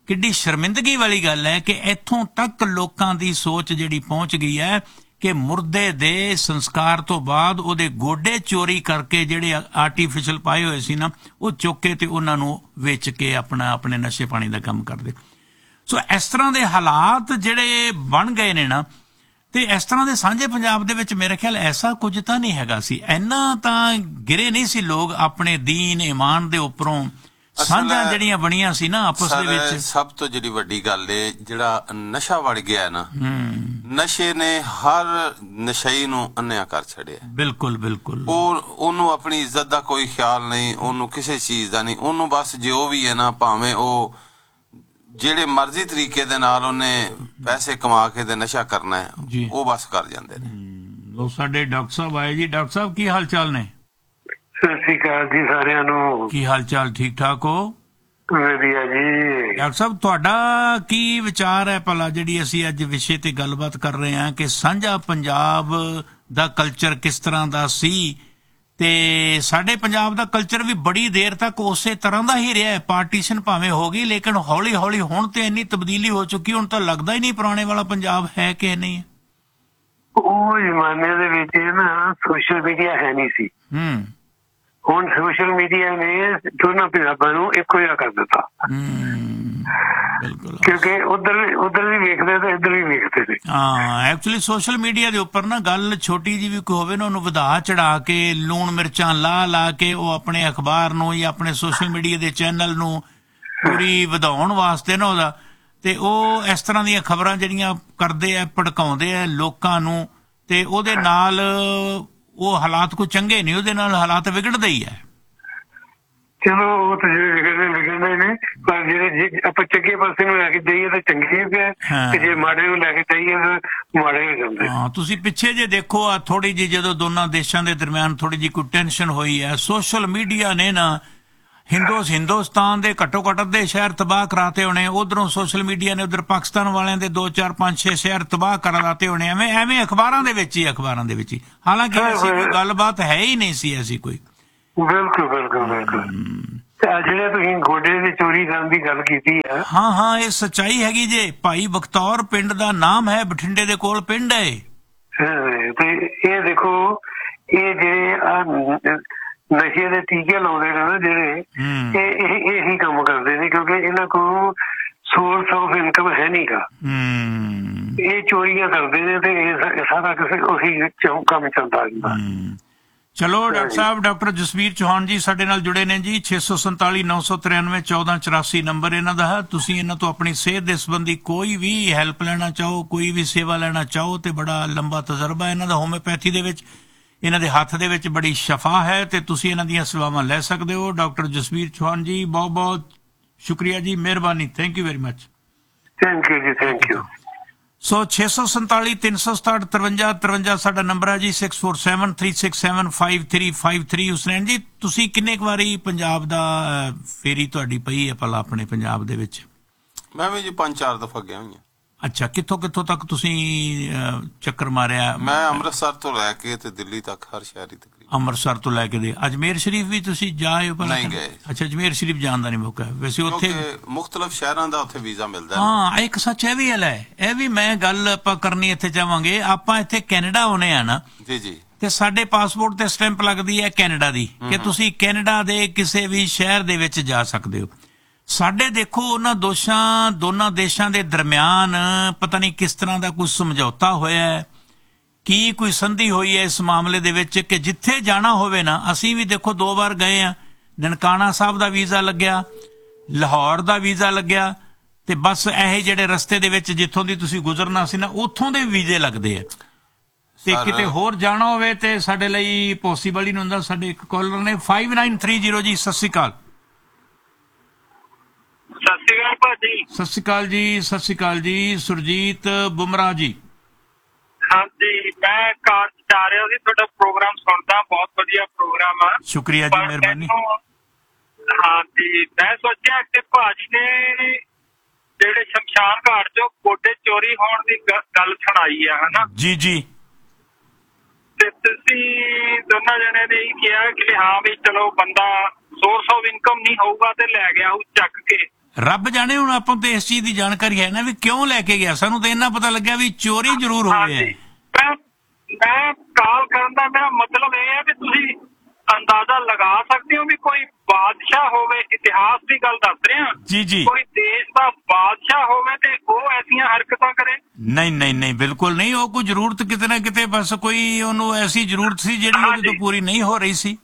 S1: ਕਿੱਡੀ ਸ਼ਰਮਿੰਦਗੀ ਵਾਲੀ ਗੱਲ ਹੈ ਕਿ ਇੱਥੋਂ ਤੱਕ ਲੋਕਾਂ ਦੀ ਸੋਚ ਜਿਹੜੀ ਪਹੁੰਚ ਗਈ ਹੈ ਕਿ ਮੁਰਦੇ ਦੇ ਸੰਸਕਾਰ ਤੋਂ ਬਾਅਦ ਉਹਦੇ ਗੋਡੇ ਚੋਰੀ ਕਰਕੇ ਜਿਹੜੇ ਆਰਟੀਫਿਸ਼ਲ ਪਾਏ ਹੋਏ ਸੀ ਨਾ, ਉਹ ਚੁੱਕ ਕੇ ਤੇ ਉਹਨਾਂ ਨੂੰ ਵੇਚ ਕੇ ਆਪਣਾ ਆਪਣੇ ਨਸ਼ੇ ਪਾਣੀ ਦਾ ਕੰਮ ਕਰਦੇ। ਸੋ ਇਸ ਤਰ੍ਹਾਂ ਦੇ ਹਾਲਾਤ ਜਿਹੜੇ ਬਣ ਗਏ ਨੇ ਨਾ, ਤੇ ਇਸ ਤਰ੍ਹਾਂ ਦੇ ਸਾਂਝੇ ਪੰਜਾਬ ਦੇ ਵਿੱਚ ਮੇਰੇ ਖਿਆਲ ਐਸਾ ਕੁਝ ਤਾਂ ਨਹੀਂ ਹੈਗਾ ਸੀ, ਇੰਨਾ ਤਾਂ ਗਿਰੇ ਨਹੀਂ ਸੀ ਲੋਕ ਆਪਣੇ ਦੀਨ ਈਮਾਨ ਦੇ ਉੱਪਰੋਂ। ਸਾਂਝਾਂ ਜਿਹੜੀਆਂ ਬਣੀਆਂ ਸੀ ਨਾ ਆਪਸ ਦੇ ਵਿੱਚ।
S3: ਸਭ ਤੋਂ ਜਿਹੜੀ ਵੱਡੀ ਗੱਲ ਏ, ਜਿਹੜਾ ਨਸ਼ਾ ਵੜ ਗਿਆ ਨਾ, ਨਸ਼ੇ ਨੇ ਹਰ ਨਸ਼ਈ ਨੂੰ ਅੰਨ੍ਹਿਆ ਕਰ ਛੱਡਿਆ। ਬਿਲਕੁਲ ਬਿਲਕੁਲ। ਉਹ ਉਹਨੂੰ ਆਪਣੀ ਇੱਜ਼ਤ ਦਾ ਕੋਈ ਖਿਆਲ ਨਹੀਂ, ਉਹਨੂੰ ਕਿਸੇ ਚੀਜ਼ ਦਾ ਨਹੀਂ, ਉਹਨੂੰ ਬਸ ਜੋ ਵੀ ਹੈ ਨਾ, ਭਾਵੇਂ ਉਹ ਜਿਹੜੇ ਮਰਜ਼ੀ ਤਰੀਕੇ ਦੇ ਨਾਲ ਉਹਨੇ ਪੈਸੇ ਕਮਾ ਕੇ ਤੇ ਨਸ਼ਾ ਕਰਨਾ ਹੈ, ਉਹ ਬਸ ਕਰ ਜਾਂਦੇ ਨੇ।
S1: ਉਹ ਸਾਡੇ ਡਾਕਟਰ ਸਾਹਿਬ ਆਏ ਜੀ। ਡਾਕਟਰ ਸਾਹਿਬ ਕੀ ਹਾਲ ਚਾਲ ਨੇ?
S4: ਸਤਿ ਸ਼੍ਰੀ ਅਕਾਲ ਜੀ ਸਾਰਿਆਂ ਨੂੰ।
S1: ਕੀ ਹਾਲ ਚਾਲ? ਠੀਕ ਠਾਕ ਹੋ?
S4: ਵਧੀਆ ਜੀ।
S1: ਡਾਕਟਰ ਸਾਹਿਬ ਤੁਹਾਡਾ ਕੀ ਵਿਚਾਰ ਹੈ ਭਲਾ, ਜਿਹੜੀ ਅਸੀਂ ਅੱਜ ਵਿਸ਼ੇ ਤੇ ਗੱਲਬਾਤ ਕਰ ਰਹੇ ਹਾਂ ਕਿ ਸਾਂਝਾ ਪੰਜਾਬ ਦਾ ਕਲਚਰ ਕਿਸ ਤਰ੍ਹਾਂ ਦਾ ਸੀ? ਤੇ ਸਾਡੇ ਪੰਜਾਬ ਦਾ ਕਲਚਰ ਵੀ ਬੜੀ ਦੇਰ ਤੱਕ ਉਸੇ ਤਰ੍ਹਾਂ ਦਾ ਹੀ ਰਿਹਾ। ਪਾਰਟੀਸ਼ਨ ਭਾਵੇਂ ਹੋ ਗਈ, ਲੇਕਿਨ ਹੌਲੀ ਹੌਲੀ ਹੁਣ ਤੇ ਇੰਨੀ ਤਬਦੀਲੀ ਹੋ ਚੁੱਕੀ, ਹੁਣ ਤਾਂ ਲੱਗਦਾ ਹੀ ਨਹੀਂ ਪੁਰਾਣੇ ਵਾਲਾ ਪੰਜਾਬ ਹੈ ਕਿ ਨਹੀਂ।
S4: ਉਹ ਜ਼ਮਾਨੇ ਦੇ ਵਿੱਚ ਨਾ ਸੋਸ਼ਲ ਮੀਡੀਆ ਹੈ ਨਹੀਂ ਸੀ।
S1: ਹੂੰ।
S4: ਹੁਣ ਸੋਸ਼ਲ ਮੀਡੀਆ ਨੇ ਦੋਨਾਂ ਪੰਜਾਬਾਂ ਨੂੰ ਇੱਕੋ ਜਿਹਾ ਕਰ ਦਿੱਤਾ।
S1: ਬਿਲਕੁਲ।
S4: ਕਿਉਂਕਿ ਉਧਰ ਉਧਰ ਵੀ ਵੇਖਦੇ ਤੇ ਇੱਧਰ ਵੀ ਵੇਖਦੇ ਨੇ।
S1: ਹਾਂ, ਐਕਚੁਅਲੀ ਸੋਸ਼ਲ ਮੀਡੀਆ ਦੇ ਉੱਪਰ ਨਾ ਗੱਲ ਛੋਟੀ ਜਿਹੀ ਵੀ ਕੋਈ ਹੋਵੇ ਨਾ, ਉਹਨੂੰ ਵਧਾ ਚੜਾ ਕੇ ਲੂਣ ਮਿਰਚਾਂ ਲਾ ਲਾ ਕੇ ਉਹ ਆਪਣੇ ਅਖਬਾਰ ਨੂੰ ਜਾਂ ਆਪਣੇ ਸੋਸ਼ਲ ਮੀਡੀਆ ਦੇ ਚੈਨਲ ਨੂੰ ਪੂਰੀ ਵਧਾਉਣ ਵਾਸਤੇ ਨਾ ਉਹਦਾ, ਤੇ ਉਹ ਇਸ ਤਰ੍ਹਾਂ ਦੀਆਂ ਖਬਰਾਂ ਜਿਹੜੀਆਂ ਕਰਦੇ ਆ, ਭੜਕਾਉਂਦੇ ਆ ਲੋਕਾਂ ਨੂੰ, ਤੇ ਉਹਦੇ ਨਾਲ ਉਹ ਹਾਲਾਤ ਕੋਈ ਚੰਗੇ ਨਹੀਂ, ਉਹਦੇ ਨਾਲ ਹਾਲਾਤ ਵਿਗੜਦੇ ਹੀ ਹੈ।
S4: ਚਲੋ ਉਹ ਤਾਂ ਜਿਹੜੇ ਵਿਗੜਦੇ ਵਿਗੜਦੇ ਨੇ, ਪਰ ਜਿਹੜੇ ਆਪਾਂ ਚੰਗੇ ਪਾਸੇ ਨੂੰ ਲੈ ਕੇ ਜਾਈਏ ਤਾਂ ਚੰਗੇ ਪਿਆ, ਤੇ ਜੇ ਮਾੜੇ ਨੂੰ ਲੈ ਕੇ ਜਾਈਏ ਤਾਂ ਮਾੜੇ ਹੋ ਜਾਂਦੇ।
S1: ਹਾਂ, ਤੁਸੀਂ ਪਿੱਛੇ ਜੇ ਦੇਖੋ ਆ ਥੋੜੀ ਜਿਹੀ ਜਦੋਂ ਦੋਨਾਂ ਦੇਸ਼ਾਂ ਦੇ ਦਰਮਿਆਨ ਥੋੜੀ ਜਿਹੀ ਕੋਈ ਟੈਨਸ਼ਨ ਹੋਈ ਹੈ, ਸੋਸ਼ਲ ਮੀਡੀਆ ਨੇ ਨਾ ਹਿੰਦੋਸ ਹਿੰਦੁਸਤਾਨ ਦੇ ਘੱਟੋ ਘੱਟ ਅੱਧੇ ਸ਼ਹਿਰ ਤਬਾਹ ਕਰਾਤੇ ਹੋਣੇ, ਉਧਰੋਂ ਸੋਸ਼ਲ ਮੀਡੀਆ ਨੇ ਉਧਰ ਪਾਕਿਸਤਾਨ ਵਾਲਿਆਂ ਦੇ ਦੋ ਚਾਰ ਪੰਜ ਛੇ ਸ਼ਹਿਰ ਤਬਾਹ ਕਰਾਤੇ ਹੋਣੇ, ਐਵੇਂ ਐਵੇਂ ਅਖਬਾਰਾਂ ਦੇ ਵਿੱਚ ਹੀ ਅਖਬਾਰਾਂ ਦੇ ਵਿੱਚ ਹੀ। ਹਾਲਾਂਕਿ ਐਸੀ ਕੋਈ ਗੱਲਬਾਤ ਹੈ ਹੀ ਨਹੀਂ ਸੀ ਐਸੀ ਕੋਈ।
S4: ਬਿਲਕੁਲ ਬਿਲਕੁਲ ਬਿਲਕੁਲ। ਜਿਹੜੇ ਤੁਸੀਂ ਗੋਡੇ ਦੀ ਚੋਰੀ ਕਰਨ ਦੀ ਗੱਲ ਕੀਤੀ ਹੈ,
S1: ਹਾਂ ਹਾਂ, ਇਹ ਸੱਚਾਈ ਹੈਗੀ ਜੇ। ਭਾਈ ਬਖਤੌਰ ਪਿੰਡ ਦਾ ਨਾਮ ਹੈ, ਬਠਿੰਡੇ ਦੇ ਕੋਲ ਪਿੰਡ ਹੈ।
S4: ਤੇ ਇਹ ਦੇਖੋ, ਇਹ ਜਿਹੜੇ ਨਸ਼ੇ ਦੇ ਟੀਕੇ ਲਾਉਂਦੇ ਨੇ ਨਾ ਜਿਹੜੇ, ਇਹ ਇਹੀ ਕੰਮ ਕਰਦੇ ਨੇ, ਕਿਉਂਕਿ ਇਹਨਾਂ ਕੋਲ ਸੋਰਸ ਆਫ ਇਨਕਮ ਹੈ ਨੀ ਗਾ। ਇਹ ਚੋਰੀਆਂ ਕਰਦੇ ਨੇ ਤੇ ਇਹ ਸਾਰਾ ਕਿਸੇ ਉਹੀ ਕੰਮ ਚੱਲਦਾ ਜਾਂਦਾ।
S1: ਚਲੋ ਡਾਕਟਰ ਸਾਹਿਬ, ਡਾਕਟਰ ਜਸਵੀਰ ਚੌਹਾਨ ਜੀ ਸਾਡੇ ਨਾਲ ਜੁੜੇ ਨੇ ਜੀ। ਛੇ ਸੌ ਸੰਤਾਲੀ ਨੌ ਸੌ ਤਰਾਨਵੇਂ ਚੌਦਾਂ ਚੁਰਾਸੀ ਨੰਬਰ ਇਹਨਾਂ ਦਾ ਹੈ। ਤੁਸੀਂ ਇਹਨਾਂ ਤੋਂ ਆਪਣੀ ਸਿਹਤ ਦੇ ਸੰਬੰਧੀ ਕੋਈ ਵੀ ਹੈਲਪ ਲੈਣਾ ਚਾਹੋ, ਕੋਈ ਵੀ ਸੇਵਾ ਲੈਣਾ ਚਾਹੋ, ਤੇ ਬੜਾ ਲੰਬਾ ਤਜਰਬਾ ਇਹਨਾਂ ਦਾ ਹੋਮਿਓਪੈਥੀ ਦੇ ਵਿੱਚ। ਇਹਨਾਂ ਦੇ ਹੱਥ ਦੇ ਵਿੱਚ ਬੜੀ ਸ਼ਫਾ ਹੈ ਤੇ ਤੁਸੀਂ ਇਹਨਾਂ ਦੀਆਂ ਸੇਵਾਵਾਂ ਲੈ ਸਕਦੇ ਹੋ। ਡਾਕਟਰ ਜਸਵੀਰ ਚੌਹਾਨ ਜੀ, ਬਹੁਤ ਬਹੁਤ ਸ਼ੁਕਰੀਆ ਜੀ, ਮਿਹਰਬਾਨੀ, thank you very much.
S4: Thank you ਜੀ, ਥੈਂਕ ਯੂ।
S1: ਸੋ ਛੇ ਸੌ ਸੰਤਾਲੀ ਤਿੰਨ ਸੌ ਸਤਾਹਠ ਤਰਵੰਜਾ ਤਰਵੰਜਾ ਸਾਡਾ ਨੰਬਰ ਹੈ ਜੀ। Six four seven three six seven five three five three. ਹੁਸਨੈਨ ਜੀ, ਤੁਸੀਂ ਕਿੰਨੇ ਕੁ ਵਾਰੀ ਪੰਜਾਬ ਦਾ ਫੇਰੀ ਤੁਹਾਡੀ ਪਈ ਹੈ ਭਲਾ ਆਪਣੇ ਪੰਜਾਬ ਦੇ ਵਿੱਚ?
S3: ਮੈਂ ਵੀ ਜੀ ਪੰਜ ਚਾਰ ਦਫਾ ਗਿਆ ਹੋਈਆਂ।
S1: ਅੱਛਾ, ਕਿੱਥੋਂ ਕਿੱਥੋਂ ਤੱਕ ਤੁਸੀਂ ਚੱਕਰ ਮਾਰਿਆ?
S3: ਮੈਂ ਅੰਮ੍ਰਿਤਸਰ ਤੋਂ ਲੈ ਕੇ ਤੇ ਦਿੱਲੀ ਤੱਕ ਹਰ ਸ਼ਹਿਰ ਹੀ ਤਕਰੀਬਨ। ਅੰਮ੍ਰਿਤਸਰ
S1: ਤੋਂ ਲੈ ਕੇ ਦੇ ਅਜਮੇਰ ਸ਼ਰੀਫ ਵੀ ਤੁਸੀਂ ਜਾਏ ਹੋ?
S3: ਨਹੀਂ ਗਏ।
S1: ਅੱਛਾ, ਅਜਮੇਰ ਸ਼ਰੀਫ ਜਾਣ ਦਾ ਨਹੀਂ ਮੌਕਾ ਵੈਸੇ ਉੱਥੇ?
S3: ਮੁਖਤਲਿਫ ਸ਼ਹਿਰਾਂ ਦਾ ਉੱਥੇ ਵੀਜ਼ਾ ਮਿਲਦਾ।
S1: ਹਾਂ, ਇੱਕ ਸੱਚ ਇਹ ਵੀ ਹੈ, ਇਹ ਵੀ ਮੈਂ ਗੱਲ ਆਪਾਂ ਕਰਨੀ ਇੱਥੇ ਚਾਹਾਂਗੇ। ਆਪਾਂ ਇੱਥੇ ਕੈਨੇਡਾ ਆਉਨੇ ਆ ਨਾ
S3: ਜੀ ਜੀ,
S1: ਤੇ ਸਾਡੇ ਪਾਸਪੋਰਟ ਤੇ ਸਟੈਂਪ ਲੱਗਦੀ ਹੈ ਕੈਨੇਡਾ ਦੀ ਕਿ ਤੁਸੀਂ ਕੈਨੇਡਾ ਦੇ ਕਿਸੇ ਵੀ ਸ਼ਹਿਰ ਦੇ ਵਿੱਚ ਜਾ ਸਕਦੇ ਹੋ। ਸਾਡੇ ਦੇਖੋ ਉਹਨਾਂ ਦੋਸ਼ਾਂ ਦੋਨਾਂ ਦੇਸ਼ਾਂ ਦੇ ਦਰਮਿਆਨ ਪਤਾ ਨਹੀਂ ਕਿਸ ਤਰ੍ਹਾਂ ਦਾ ਕੋਈ ਸਮਝੌਤਾ ਹੋਇਆ ਹੈ, ਕੀ ਕੋਈ ਸੰਧੀ ਹੋਈ ਹੈ ਇਸ ਮਾਮਲੇ ਦੇ ਵਿੱਚ ਕਿ ਜਿੱਥੇ ਜਾਣਾ ਹੋਵੇ ਨਾ, ਅਸੀਂ ਵੀ ਦੇਖੋ ਦੋ ਵਾਰ ਗਏ ਆ, ਨਨਕਾਣਾ ਸਾਹਿਬ ਦਾ ਵੀਜ਼ਾ ਲੱਗਿਆ, ਲਾਹੌਰ ਦਾ ਵੀਜ਼ਾ ਲੱਗਿਆ, ਤੇ ਬਸ ਇਹ ਜਿਹੜੇ ਰਸਤੇ ਦੇ ਵਿੱਚ ਜਿੱਥੋਂ ਦੀ ਤੁਸੀਂ ਗੁਜ਼ਰਨਾ ਸੀ ਨਾ ਉੱਥੋਂ ਦੇ ਵੀਜ਼ੇ ਲੱਗਦੇ ਆ। ਤੇ ਕਿਤੇ ਹੋਰ ਜਾਣਾ ਹੋਵੇ ਤੇ ਸਾਡੇ ਲਈ ਪੋਸੀਬਲ ਹੀ ਨਹੀਂ ਹੁੰਦਾ। ਸਾਡੇ ਇੱਕ ਕਾਲਰ ਨੇ ਫਾਈਵ ਨਾਈਨ ਥ੍ਰੀ ਜ਼ੀਰੋ ਜੀ, ਸਤਿ ਸ਼੍ਰੀ ਅਕਾਲ।
S2: ਸਤਿ ਸ਼੍ਰੀ ਅਕਾਲ ਭਾਜੀ।
S1: ਸਤਿ ਸ਼੍ਰੀ ਅਕਾਲ ਜੀ, ਸਤਿ ਸ਼੍ਰੀ ਅਕਾਲ ਜੀ। ਸੁਰਜੀਤ ਬੁਮਰਾਹ ਜੀ।
S2: ਹਾਂਜੀ, ਮੈਂ ਕਾਰ ਚ ਜਾ ਰਿਹਾ ਸੀ, ਤੁਹਾਡਾ ਪ੍ਰੋਗਰਾਮ ਸੁਣਦਾ, ਬਹੁਤ ਵਧੀਆ ਪ੍ਰੋਗਰਾਮ ਆ।
S1: ਸ਼ੁਕਰੀਆ ਜੀ, ਮਿਹਰਬਾਨੀ।
S2: ਹਾਂਜੀ, ਮੈਂ ਸੋਚਿਆ ਕਿ ਭਾਜੀ ਨੇ ਜਿਹੜੇ ਸ਼ਮਸ਼ਾਨ ਘਾਟ ਚੋਂ ਗੋਡੇ ਚੋਰੀ ਹੋਣ ਦੀ ਗੱਲ ਸੁਣਾਈ ਆ, ਹਨਾ
S1: ਜੀ ਜੀ,
S2: ਤੇ ਤੁਸੀਂ ਦੋਨਾਂ ਜਣੇ ਨੇ ਹੀ ਕਿਹਾ ਕਿ ਹਾਂ ਵੀ ਚਲੋ ਬੰਦਾ ਸੋਰਸ ਆਫ ਇਨਕਮ ਨਹੀਂ ਹੋਊਗਾ ਤੇ ਲੈ ਗਿਆ ਉਹ ਚੱਕ ਕੇ।
S1: ਰੱਬ ਜਾਣੇ ਹੁਣ ਆਪਾਂ ਤੇ ਇਸ ਚੀਜ਼ ਦੀ ਜਾਣਕਾਰੀ ਹੈ ਨਾ ਵੀ ਕਿਉਂ ਲੈ ਕੇ ਗਿਆ। ਸਾਨੂੰ ਤਾਂ ਇੰਨਾ ਪਤਾ ਲੱਗਿਆ ਵੀ ਚੋਰੀ ਜ਼ਰੂਰ ਹੋਈ ਹੈ।
S2: ਮੈਂ ਕਾਲ ਕਰਨ ਦਾ ਮੇਰਾ ਮਤਲਬ ਇਹ ਹੈ ਕਿ ਤੁਸੀਂ ਅੰਦਾਜ਼ਾ ਲਗਾ ਸਕਦੇ ਹੋ ਵੀ ਕੋਈ ਬਾਦਸ਼ਾਹ ਹੋਵੇ, ਇਤਿਹਾਸ ਦੀ ਗੱਲ ਦੱਸ ਰਿਹਾ
S1: ਜੀ ਜੀ,
S2: ਕੋਈ ਦੇਸ਼ ਦਾ ਬਾਦਸ਼ਾਹ ਹੋਵੇ ਤੇ ਉਹ ਐਸੀਆਂ ਹਰਕਤਾਂ ਕਰੇ।
S1: ਨਹੀਂ ਨਹੀਂ ਨਹੀਂ, ਬਿਲਕੁਲ ਨਹੀਂ। ਉਹ ਕੋਈ ਜ਼ਰੂਰਤ ਕਿਤੇ ਨਾ ਕਿਤੇ, ਬਸ ਕੋਈ ਉਹਨੂੰ ਐਸੀ ਜ਼ਰੂਰਤ ਸੀ ਜਿਹੜੀ ਉਹਦੇ ਤੋਂ ਪੂਰੀ ਨਹੀਂ ਹੋ ਰਹੀ ਸੀ।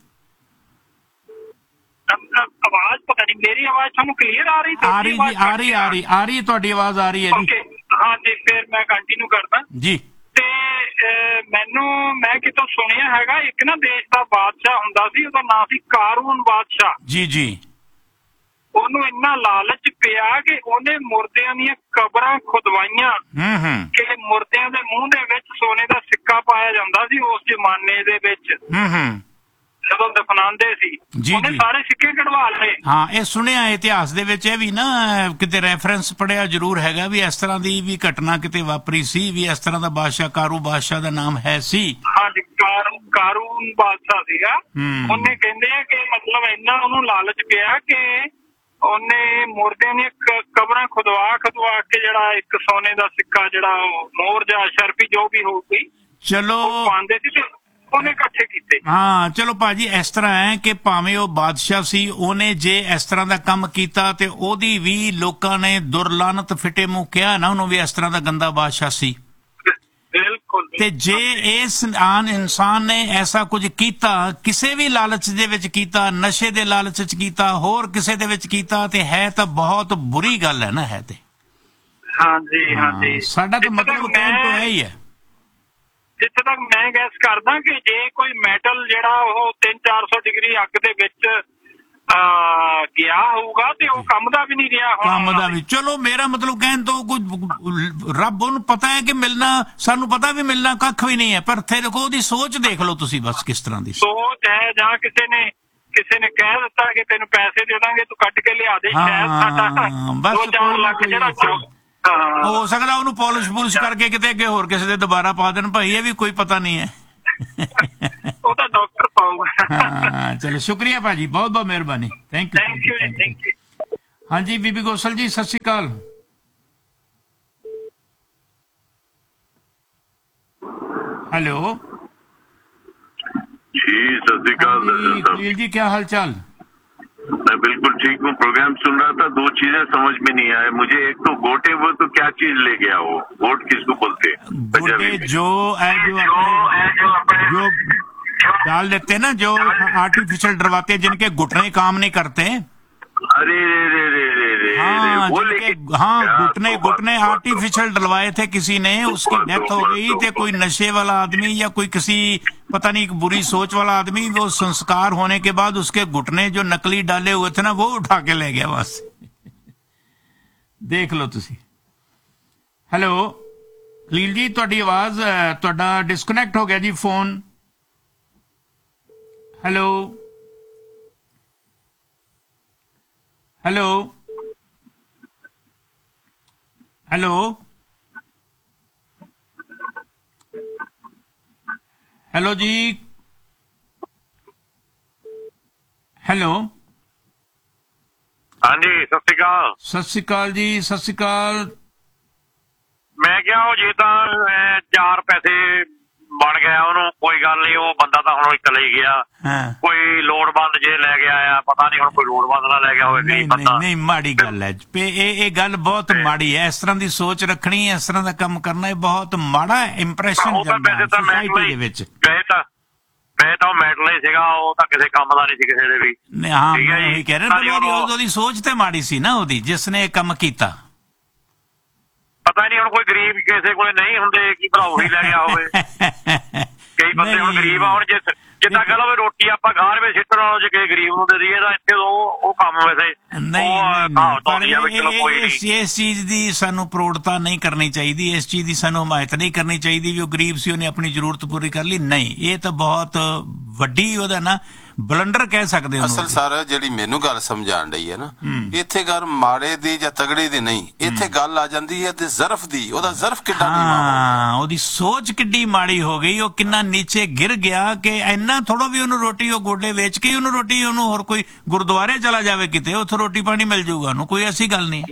S2: ਆਵਾਜ਼ ਪਤਾ ਨਹੀਂ, ਮੇਰੀ ਆਵਾਜ਼ ਤੁਹਾਨੂੰ ਕਲੀਅਰ ਆ ਰਹੀ?
S1: ਆ ਰਹੀ ਜੀ, ਆ ਰਹੀ ਆ ਰਹੀ ਆ ਰਹੀ ਤੁਹਾਡੀ ਆਵਾਜ਼ ਆ ਰਹੀ ਹੈ ਜੀ।
S2: ਹਾਂਜੀ, ਫਿਰ ਮੈਂ ਕੰਟੀਨਿਊ ਕਰਦਾ
S1: ਜੀ।
S2: ਤੇ ਮੈਨੂੰ ਮੈਂ ਕਿਤੋਂ ਸੁਣਿਆ ਹੈਗਾ ਇੱਕ ਨਾ ਦੇਸ਼ ਦਾ ਬਾਦਸ਼ਾਹ ਹੁੰਦਾ ਸੀ, ਉਹਦਾ ਨਾਂ ਸੀ ਕਾਰੂਨ ਬਾਦਸ਼ਾਹ।
S1: ਜੀ ਜੀ।
S2: ਉਹਨੂੰ ਇੰਨਾ ਲਾਲਚ ਪਿਆ ਕਿ ਉਹਨੇ ਮੁਰਦਿਆਂ ਦੀਆਂ ਕਬਰਾਂ ਖੁਦਵਾਈਆਂ ਕਿ ਮੁਰਦਿਆਂ ਦੇ ਮੂੰਹ ਦੇ ਵਿੱਚ ਸੋਨੇ ਦਾ ਸਿੱਕਾ ਪਾਇਆ ਜਾਂਦਾ ਸੀ ਉਸ ਜ਼ਮਾਨੇ ਦੇ ਵਿੱਚ ਜਦੋਂ ਦਫਨਾਉਂਦੇ ਸੀ। ਉਹਨੇ ਸਾਰੇ ਸਿੱਕੇ ਕਢਵਾ ਲਏ।
S1: ਹਾਂ, ਇਹ ਸੁਣਿਆ ਇਤਿਹਾਸ ਦੇ ਵਿੱਚ, ਇਹ ਵੀ ਨਾ ਕਿਤੇ ਰੈਫਰੈਂਸ ਪੜਿਆ ਜ਼ਰੂਰ ਹੈਗਾ ਵੀ ਇਸ ਤਰ੍ਹਾਂ ਦੀ ਵੀ ਘਟਨਾ ਕਿਤੇ ਵਾਪਰੀ ਸੀ, ਵੀ ਇਸ ਤਰ੍ਹਾਂ ਦਾ ਬਾਦਸ਼ਾਹ ਕਾਰੂ ਬਾਦਸ਼ਾਹ ਦਾ ਨਾਮ ਹੈ ਸੀ।
S2: ਹਾਂਜੀ, ਕਾਰੂ ਕਾਰੂਨ ਬਾਦਸ਼ਾਹ ਸੀਗਾ। ਉਹਨੇ ਕਹਿੰਦੇ ਆ ਕਿ ਮਤਲਬ ਇੰਨਾ ਉਹਨੂੰ ਲਾਲਚ ਪਿਆ ਕਿ ਉਹਨੇ ਮੁਰਦਿਆਂ ਦੀਆਂ ਕਬਰਾਂ ਖੁਦਵਾ ਖੁਦਵਾ ਕੇ ਜਿਹੜਾ ਇੱਕ ਸੋਨੇ ਦਾ ਸਿੱਕਾ ਜਿਹੜਾ ਮੋਹਰ ਜਾਂ ਸ਼ਰਫੀ ਜੋ ਵੀ ਹੋਊਗੀ
S1: ਚਲੋ
S2: ਪਾਉਂਦੇ ਸੀ ਤੇ ਉਹਨੇ ਇਕੱਠੇ ਕੀਤੇ।
S1: ਹਾਂ ਚਲੋ ਭਾਜੀ, ਇਸ ਤਰ੍ਹਾਂ ਹੈ ਕਿ ਭਾਵੇਂ ਉਹ ਬਾਦਸ਼ਾਹ ਸੀ, ਉਹਨੇ ਜੇ ਇਸ ਤਰ੍ਹਾਂ ਦਾ ਕੰਮ ਕੀਤਾ ਤੇ ਉਹਦੀ ਵੀ ਲੋਕਾਂ ਨੇ ਦੁਰਲਾਨਤ ਫਿੱਟੇ ਮੂੰਹ ਕਿਹਾ ਨਾ ਉਹਨੂੰ ਵੀ ਇਸ ਤਰ੍ਹਾਂ ਦਾ ਗੰਦਾ ਬਾਦਸ਼ਾਹ ਸੀ।
S2: ਬਿਲਕੁਲ।
S1: ਤੇ ਜੇ ਇਸ ਆਨ ਇਨਸਾਨ ਨੇ ਐਸਾ ਕੁਝ ਕੀਤਾ, ਕਿਸੇ ਵੀ ਲਾਲਚ ਦੇ ਵਿੱਚ ਕੀਤਾ, ਨਸ਼ੇ ਦੇ ਲਾਲਚ ਚ ਕੀਤਾ, ਹੋਰ ਕਿਸੇ ਦੇ ਵਿੱਚ ਕੀਤਾ, ਤੇ ਹੈ ਤਾਂ ਬਹੁਤ ਬੁਰੀ ਗੱਲ ਹੈ ਨਾ। ਹੈ ਤੇ
S2: ਹਾਂਜੀ ਹਾਂਜੀ,
S1: ਸਾਡਾ ਤਾਂ ਮਤਲਬ ਕਹਿਣ ਤੋਂ ਇਹ ਹੀ ਹੈ।
S2: ਜਿੱਥੇ ਤੱਕ ਮੈਂ ਗੈਸ ਕਰਦਾ ਕਿ ਜੇ ਕੋਈ ਮੈਟਲ ਜਿਹੜਾ ਉਹ ਤਿੰਨ ਚਾਰ ਸੌ ਡਿਗਰੀ ਅੱਗ ਦੇ ਵਿੱਚ ਗਿਆ ਹੋਊਗਾ ਤੇ ਉਹ ਕੰਮ ਦਾ ਵੀ ਨਹੀਂ ਰਿਹਾ
S1: ਕੰਮ ਦਾ ਵੀ। ਚਲੋ ਮੇਰਾ ਮਤਲਬ ਕਹਿਣ ਤੋਂ ਕੋਈ ਰੱਬ ਉਹਨੂੰ ਪਤਾ ਹੈ ਕਿ ਮਿਲਣਾ, ਸਾਨੂੰ ਪਤਾ ਵੀ ਮਿਲਣਾ ਕੱਖ ਵੀ ਨਹੀਂ ਹੈ, ਪਰ ਫਿਰ ਉਹਦੀ ਸੋਚ ਦੇਖ ਲਓ ਤੁਸੀਂ ਬਸ ਕਿਸ ਤਰ੍ਹਾਂ ਦੀ
S2: ਸੋਚ ਹੈ। ਜਾਂ ਕਿਸੇ ਨੇ ਕਿਸੇ ਨੇ ਕਹਿ ਦਿੱਤਾ ਕਿ ਤੈਨੂੰ ਪੈਸੇ ਦੇ ਦਾਂਗੇ, ਤੂੰ ਕੱਢ ਕੇ ਲਿਆ ਦੇ, ਸ਼ਾਇਦ ਸਾਡਾ ਦੋ ਚਾਰ ਲੱਖ ਜਿਹੜਾ
S1: ਹੋ ਸਕਦਾ ਉਹਨੂੰ ਪੋਲਿਸ਼ ਪੁਲਿਸ਼ ਕਰਕੇ ਕਿਤੇ ਅੱਗੇ ਹੋਰ ਕਿਸੇ ਦੇ ਦੁਬਾਰਾ ਪਾ ਦੇਣ। ਭਾਈ ਇਹ ਵੀ ਕੋਈ ਪਤਾ ਨਹੀਂ ਹੈ,
S2: ਉਹ ਤਾਂ ਡਾਕਟਰ ਪਾਊਗਾ।
S1: ਹਾਂ ਚਲੋ, ਸ਼ੁਕਰੀਆ ਭਾਜੀ, ਬਹੁਤ ਬਹੁਤ ਮਿਹਰਬਾਨੀ। Thank you thank you. ਹਾਂਜੀ ਬੀਬੀ ਗੋਸਲ ਜੀ, ਸਤਿ ਸ਼੍ਰੀ ਅਕਾਲ। हेलो
S5: जी, सत श्री अकाल
S1: जी, क्या हाल चाल?
S5: मैं बिल्कुल ठीक हूँ। प्रोग्राम सुन रहा था, दो चीजें समझ में नहीं आए मुझे। एक तो गोटे, वो तो क्या चीज ले गया वो? गोट किसको बोलते हैं?
S1: गोटे जो जो जो डाल देते हैं ना, जो आर्टिफिशियल डरवाते हैं, जिनके घुटने काम नहीं करते।
S5: अरे रे रे रे रे रे
S1: हाँ,
S5: वो
S1: हाँ घुटने घुटने आर्टिफिशियल डलवाए थे किसी ने, उसकी डेथ हो गई। तो कोई नशे वाला आदमी या कोई किसी पता नहीं बुरी सोच वाला आदमी, वो संस्कार होने के बाद उसके घुटने जो नकली डाले हुए थे ना, वो उठा के ले गया बस। देख लो तुसी। हेलो लील जी, तुहाडी आवाज तुहाडा डिस्कनेक्ट हो गया जी phone. Hello hello hello hello जी, हेलो।
S2: हाँ जी, सत श्री अकाल।
S1: सत श्री अकाल जी, सत श्री अकाल।
S2: मैं क्या हो जे तां चार पैसे बन गया ਉਹਨੂੰ ਕੋਈ ਗੱਲ ਨਹੀਂ, ਉਹ ਬੰਦਾ ਤਾਂ ਹੁਣ ਇੱਕ ਲਈ ਗਿਆ। ਕੋਈ ਲੋੜਵੰਦ ਜੇ ਲੈ ਕੇ ਆਇਆ, ਪਤਾ ਨਹੀਂ ਹੁਣ ਕੋਈ ਲੋੜਵੰਦ ਨਾ ਲੈ ਗਿਆ ਹੋਵੇ।
S1: ਨਹੀਂ ਨਹੀਂ ਨਹੀਂ, ਮਾੜੀ ਗੱਲ ਹੈ ਇਹ, ਇਹ ਗੱਲ ਬਹੁਤ ਮਾੜੀ ਹੈ। ਇਸ ਤਰ੍ਹਾਂ ਦੀ ਸੋਚ ਰੱਖਣੀ, ਇਸ ਤਰ੍ਹਾਂ ਦਾ ਕੰਮ ਕਰਨਾ, ਇਹ ਬਹੁਤ ਮਾੜਾ ਇੰਪ੍ਰੈਸ਼ਨ ਜਾਂਦਾ ਹੈ ਸੋਸਾਇਟੀ ਦੇ ਵਿੱਚ।
S2: ਗਏ ਤਾਂ ਗਏ ਤਾਂ ਉਹ ਮੈਡਲ ਹੀ ਸੀਗਾ, ਉਹ ਤਾਂ ਕਿਸੇ ਕੰਮ ਦਾ ਨਹੀਂ ਸੀ ਕਿਸੇ ਦੇ ਵੀ।
S1: ਹਾਂ, ਮੈਂ ਉਹੀ ਕਹਿ ਰਿਹਾ, ਉਹਦੀ ਸੋਚ ਤੇ ਮਾੜੀ ਸੀ ਨਾ ਉਹਦੀ, ਜਿਸ ਨੇ ਇਹ ਕੰਮ ਕੀਤਾ।
S2: ਪਤਾ ਨਹੀਂ ਹੁਣ ਕੋਈ ਗਰੀਬ ਕਿਸੇ ਕੋਲੇ ਨਹੀਂ ਹੁੰਦੇ, ਕੀ ਭਰਾ ਉਹੀ ਲੈ ਗਿਆ ਹੋਵੇ। ਕਈ ਬੰਦੇ ਹੁਣ ਗਰੀਬ ਆ, ਹੁਣ ਜੇ ਜਿੱਦਾਂ ਕਹ ਲਓ ਰੋਟੀ ਆਪਾਂ ਘਰ ਵਿੱਚ ਸਿੱਟਣ ਨਾਲੋਂ ਜੇ ਕਿਸੇ ਗਰੀਬ ਨੂੰ ਦੇ ਦਈਏ ਤਾਂ ਇੱਥੇ ਉਹ ਉਹ ਕੰਮ ਵੈਸੇ
S1: ਇਸ ਚੀਜ਼ ਦੀ ਸਾਨੂੰ ਪ੍ਰੋੜਤਾ ਨਹੀਂ ਕਰਨੀ ਚਾਹੀਦੀ, ਇਸ ਚੀਜ਼ ਦੀ ਸਾਨੂੰ ਹਮਾਇਤ ਨਹੀਂ ਕਰਨੀ ਚਾਹੀਦੀ ਵੀ ਉਹ ਗਰੀਬ ਸੀ, ਉਹਨੇ ਆਪਣੀ ਜ਼ਰੂਰਤ ਪੂਰੀ ਕਰ ਲਈ। ਨਹੀਂ, ਇਹ ਤਾਂ ਬਹੁਤ ਵੱਡੀ ਉਹਦਾ ਨਾ ਬਲੰਡਰ ਕਹਿ ਸਕਦੇ ਹੋ।
S3: ਅਸਲ ਸਰ ਜਿਹੜੀ ਮੈਨੂੰ ਗੱਲ ਸਮਝਾਣ ਰਹੀ ਹੈ ਨਾ, ਇੱਥੇ ਗੱਲ ਮਾੜੇ ਦੀ ਜਾਂ ਤਗੜੇ ਦੀ ਨਹੀਂ, ਇੱਥੇ ਗੱਲ ਆ ਜਾਂਦੀ ਹੈ ਤੇ ਜ਼ਰਫ ਦੀ। ਉਹਦਾ ਜ਼ਰਫ ਕਿੱਡਾ ਨੀਵਾਂ ਹੋ ਗਿਆ,
S1: ਉਹਦੀ ਸੋਚ ਕਿੱਡੀ ਮਾੜੀ ਹੋ ਗਈ, ਉਹ ਕਿੰਨਾ ਨੀਚੇ ਗਿਰ ਗਿਆ ਕਿ ਇੰਨਾ ਥੋੜੋ ਵੀ ਉਹਨੂੰ ਰੋਟੀ, ਉਹ ਗੋਡੇ ਵੇਚ ਕੇ ਉਹਨੂੰ ਰੋਟੀ, ਉਹਨੂੰ ਹੋਰ ਕੋਈ ਗੁਰਦੁਆਰੇ ਚਲਾ ਜਾਵੇ ਕਿਤੇ, ਉੱਥੋਂ ਰੋਟੀ ਪਾਣੀ ਮਿਲ ਜਾਊਗਾ ਉਹਨੂੰ, ਕੋਈ ਐਸੀ ਗੱਲ ਨਹੀਂ।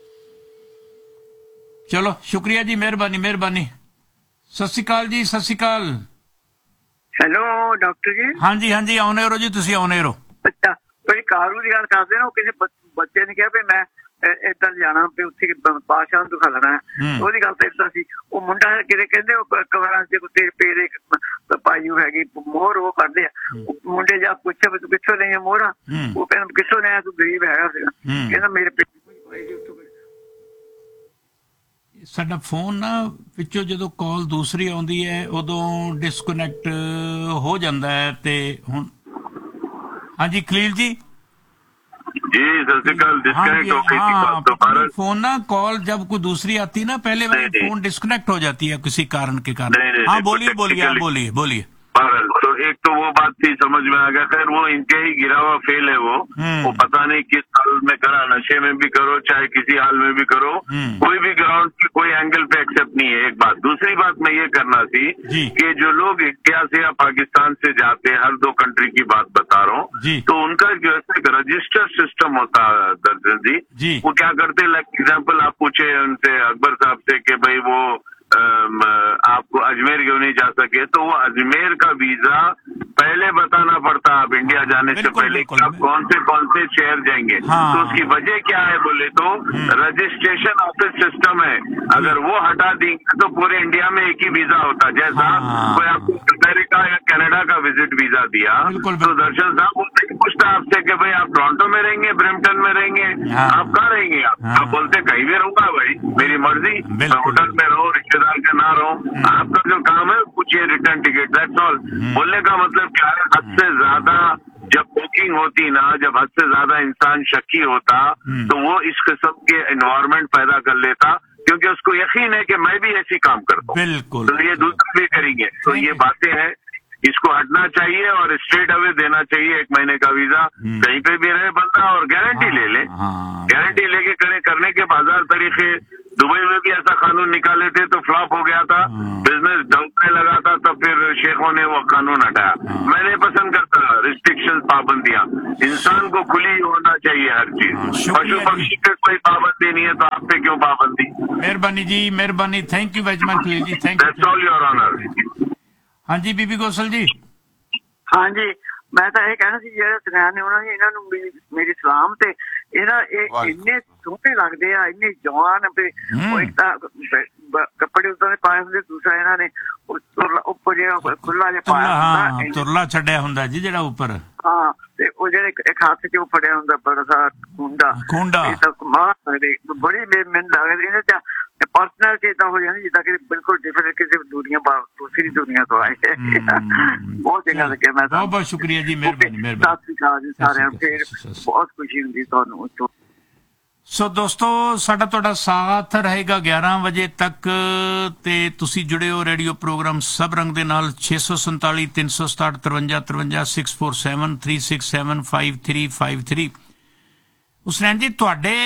S1: ਚਲੋ ਸ਼ੁਕਰੀਆ ਜੀ, ਮਿਹਰਬਾਨੀ ਮਿਹਰਬਾਨੀ। ਸਤਿ ਸ਼੍ਰੀ ਅਕਾਲ ਜੀ, ਸਤਿ ਸ਼੍ਰੀ ਅਕਾਲ।
S6: ਹੈਲੋ ਡਾਕਟਰ ਜੀ।
S1: ਹਾਂਜੀ ਹਾਂਜੀ, ਆਉਣੇ ਰਹੋ ਜੀ, ਤੁਸੀਂ ਆਉਣੇ ਰਹੋ।
S6: ਅੱਛਾ, ਕੋਈ ਕਾਰੂ ਦੀ ਗੱਲ ਕਰਦੇ ਨਾ, ਉਹ ਕਿਸੇ ਬੱਚੇ ਨੇ ਕਿਹਾ ਵੀ ਮੈਂ ਇੱਧਰ ਜਾਣਾ, ਵੀ ਉੱਥੇ ਬਾਦਸ਼ਾਹ ਨੂੰ ਦਿਖਾ ਲੈਣਾ। ਉਹਦੀ ਗੱਲ ਤਾਂ ਇੱਦਾਂ ਸੀ, ਉਹ ਮੁੰਡਾ ਕਿਤੇ ਕਹਿੰਦੇ ਉਹ ਕਵਰਾਂ ਚ ਤੇਰੇ ਪੇਰੇ ਪਾਈਓ ਹੈਗੀ ਮੋਹਰ, ਉਹ ਕੱਢਦੇ ਆ। ਮੁੰਡੇ ਜਾ ਪੁੱਛਿਆ ਵੀ ਤੂੰ ਕਿੱਥੋਂ ਲਈ ਮੋਹਰਾਂ, ਉਹ ਕਹਿੰਦਾ ਕਿੱਥੋਂ ਲਿਆ, ਤੂੰ ਗਰੀਬ ਹੈਗਾ ਸੀਗਾ, ਕਹਿੰਦਾ ਮੇਰੇ ਪੇਟ।
S1: ਸਾਡਾ ਫੋਨ ਨਾ ਵਿੱਚੋਂ ਜਦੋਂ ਕਾਲ ਦੂਸਰੀ ਆਉਂਦੀ ਹੈ ਉਦੋਂ ਡਿਸਕਨੈਕਟ ਹੋ ਜਾਂਦਾ ਹੈ। ਤੇ ਹੁਣ ਹਾਂਜੀ ਖਲੀਲ ਜੀ।
S5: जी सत श्रीकाल। डिस्कनेक्ट हो गई थी बात दोबारा।
S1: फोन ना कॉल जब कोई दूसरी आती है ना, पहले वाली फोन डिस्कनेक्ट हो जाती है किसी कारण के कारण। हाँ बोलिए बोलिए आप बोलिए बोलिए।
S5: तो एक तो वो बात थी, समझ में आ गया। खैर वो इनके ही गिरा हुआ फेल है वो वो पता नहीं किस हाल में करा, नशे में भी करो चाहे किसी हाल में भी करो, कोई भी ग्राउंड की कोई एंगल पे एक्सेप्ट नहीं है। एक बात। दूसरी बात मैं ये करना थी कि जो लोग इंडिया से या पाकिस्तान से जाते हैं, हर दो कंट्री की बात बता रहा हूँ, तो उनका जो है रजिस्टर सिस्टम होता है दर्जन जी, वो क्या करते, लाइक एग्जाम्पल आप पूछे उनसे अकबर साहब से कि भाई वो आपको अजमेर क्यों नहीं जा सके, तो वो अजमेर का वीजा पहले बताना पड़ता। आप इंडिया जाने से पहले आप कौन से कौन से शहर जाएंगे। हाँ। तो उसकी वजह क्या है बोले तो रजिस्ट्रेशन ऑफिस सिस्टम है, अगर वो हटा देंगे तो पूरे इंडिया में एक ही वीजा होता। जैसा हाँ। कोई आपको अमेरिका या कनाडा का विजिट वीजा दिया, तो दर्शन साहब वो पूछता आपसे कि भाई आप टोरंटो में रहेंगे, ब्रैम्पटन में रहेंगे, हाँ। आप कहाँ रहेंगे। आप, हाँ। आप बोलते कहीं भी रहूंगा भाई, मेरी मर्जी, मैं होटल में रहूं, रिश्तेदार के ना रहूं, आपका जो काम है पूछिए रिटर्न टिकट, दैट्स ऑल। बोलने का मतलब क्या है, हद से ज्यादा जब बुकिंग होती ना, जब हद से ज्यादा इंसान शक्की होता तो वो इस किस्म के एनवायरमेंट पैदा कर लेता, क्योंकि उसको यकीन है कि मैं भी ऐसी काम करता हूँ, बिल्कुल, तो ये दूसरे भी करेंगे। तो ये बातें हैं, इसको हटना चाहिए और स्ट्रेट अवे देना चाहिए एक महीने का वीजा, कहीं पे भी रहे बंदा, और गारंटी ले ले। गारंटी लेके करे करने के बाजार तरीके। दुबई में भी ऐसा कानून निकाले थे तो फ्लॉप हो गया था, बिजनेस डंकने लगा था, तब फिर शेखों ने वो कानून हटाया। मैं नहीं पसंद करता रिस्ट्रिक्शन, पाबंदियां। इंसान को खुली होना चाहिए हर चीज, पशु पक्षी पे कोई पाबंदी नहीं है, तो आप पे क्यों पाबंदी।
S1: मेहरबानी जी, मेहरबानी, thank you very much ji, thank you.
S5: That's all your honour.
S1: हाँ जी बीबी गौसल जी।
S6: हाँ जी, मैं तो ये कहना सी ਜਿਹੜੇ ਸੁਨਿਆਰ ਨੇ ਉਹਨਾਂ ਨੇ ਇਹਨਾਂ ਨੂੰ ਮੇਰੀ ਸਲਾਮ ਤੇ ਇਹਨਾਂ ਇਹ ਇੰਨੇ ਸੋਹਣੇ ਲੱਗਦੇ ਆ, ਇੰਨੇ ਜਵਾਨ ਤੇ ਉਹ ਇੱਕ ਤਾਂ ਕੱਪੜੇ ਉਤਾਂ ਦੇ ਪਾਏ ਹੁੰਦੇ, ਦੂਸਰਾ ਇਹਨਾਂ ਨੇ ਉੱਪਰ ਜਿਹੜਾ ਖੁੱਲਾ ਜਿਹਾ ਪਾਇਆ ਹੁੰਦਾ,
S1: ਤੁਰਲਾ ਛੱਡਿਆ ਹੁੰਦਾ ਜੀ ਜਿਹੜਾ ਉੱਪਰ।
S6: ਹਾਂ, ਤੇ ਉਹ ਜਿਹੜੇ ਇੱਕ ਹੱਥ ਚ ਉਹ ਫੜਿਆ ਹੁੰਦਾ ਬੜਾ ਸਾਰਾ ਕੁੰਡਾ ਕੁੰਡਾ, ਇਹ ਤਾਂ ਕਮਾਲ ਬੜੀ ਮੈਨੂੰ ਲੱਗਦੀ ਇਹਨਾਂ ਚ ਪਰਸਨਲ ਚੇਤਾ ਹੋ ਜਾਂਦੀ ਜਿੱਦਾਂ ਕਿ ਬਿਲਕੁਲ ਡਿਫਰੈਂਟ ਕਿਸੇ ਦੁਨੀਆ ਦੂਸਰੀ ਦੁਨੀਆ ਤੋਂ ਆਏ। ਬਹੁਤ ਚੰਗਾ ਲੱਗਿਆ। ਮੈਂ
S1: ਬਹੁਤ ਬਹੁਤ ਸ਼ੁਕਰੀਆ ਜੀ, ਮਿਹਰਬਾਨੀ ਮਿਹਰਬਾਨੀ।
S6: ਸਤਿ ਸ਼੍ਰੀ ਅਕਾਲ ਜੀ ਸਾਰਿਆਂ ਨੂੰ, ਫਿਰ ਬਹੁਤ ਖੁਸ਼ੀ ਹੁੰਦੀ ਤੁਹਾਨੂੰ।
S1: ਸੋ ਦੋਸਤੋ, ਸਾਡਾ ਤੁਹਾਡਾ ਸਾਥ ਰਹੇਗਾ ਗਿਆਰਾਂ ਵਜੇ ਤੱਕ, ਤੇ ਤੁਸੀਂ ਜੁੜੇ ਹੋ ਰੇਡੀਓ ਪ੍ਰੋਗਰਾਮ ਸਭ ਰੰਗ ਦੇ ਨਾਲ। ਛੇ ਸੌ ਸੰਤਾਲੀ ਤਿੰਨ ਸੌ ਸਤਾਹਠ ਤਰਵੰਜਾ ਤਰਵੰਜਾ six four seven three six seven five three five three. ਹੁਸਨੈਨ ਜੀ, ਤੁਹਾਡੇ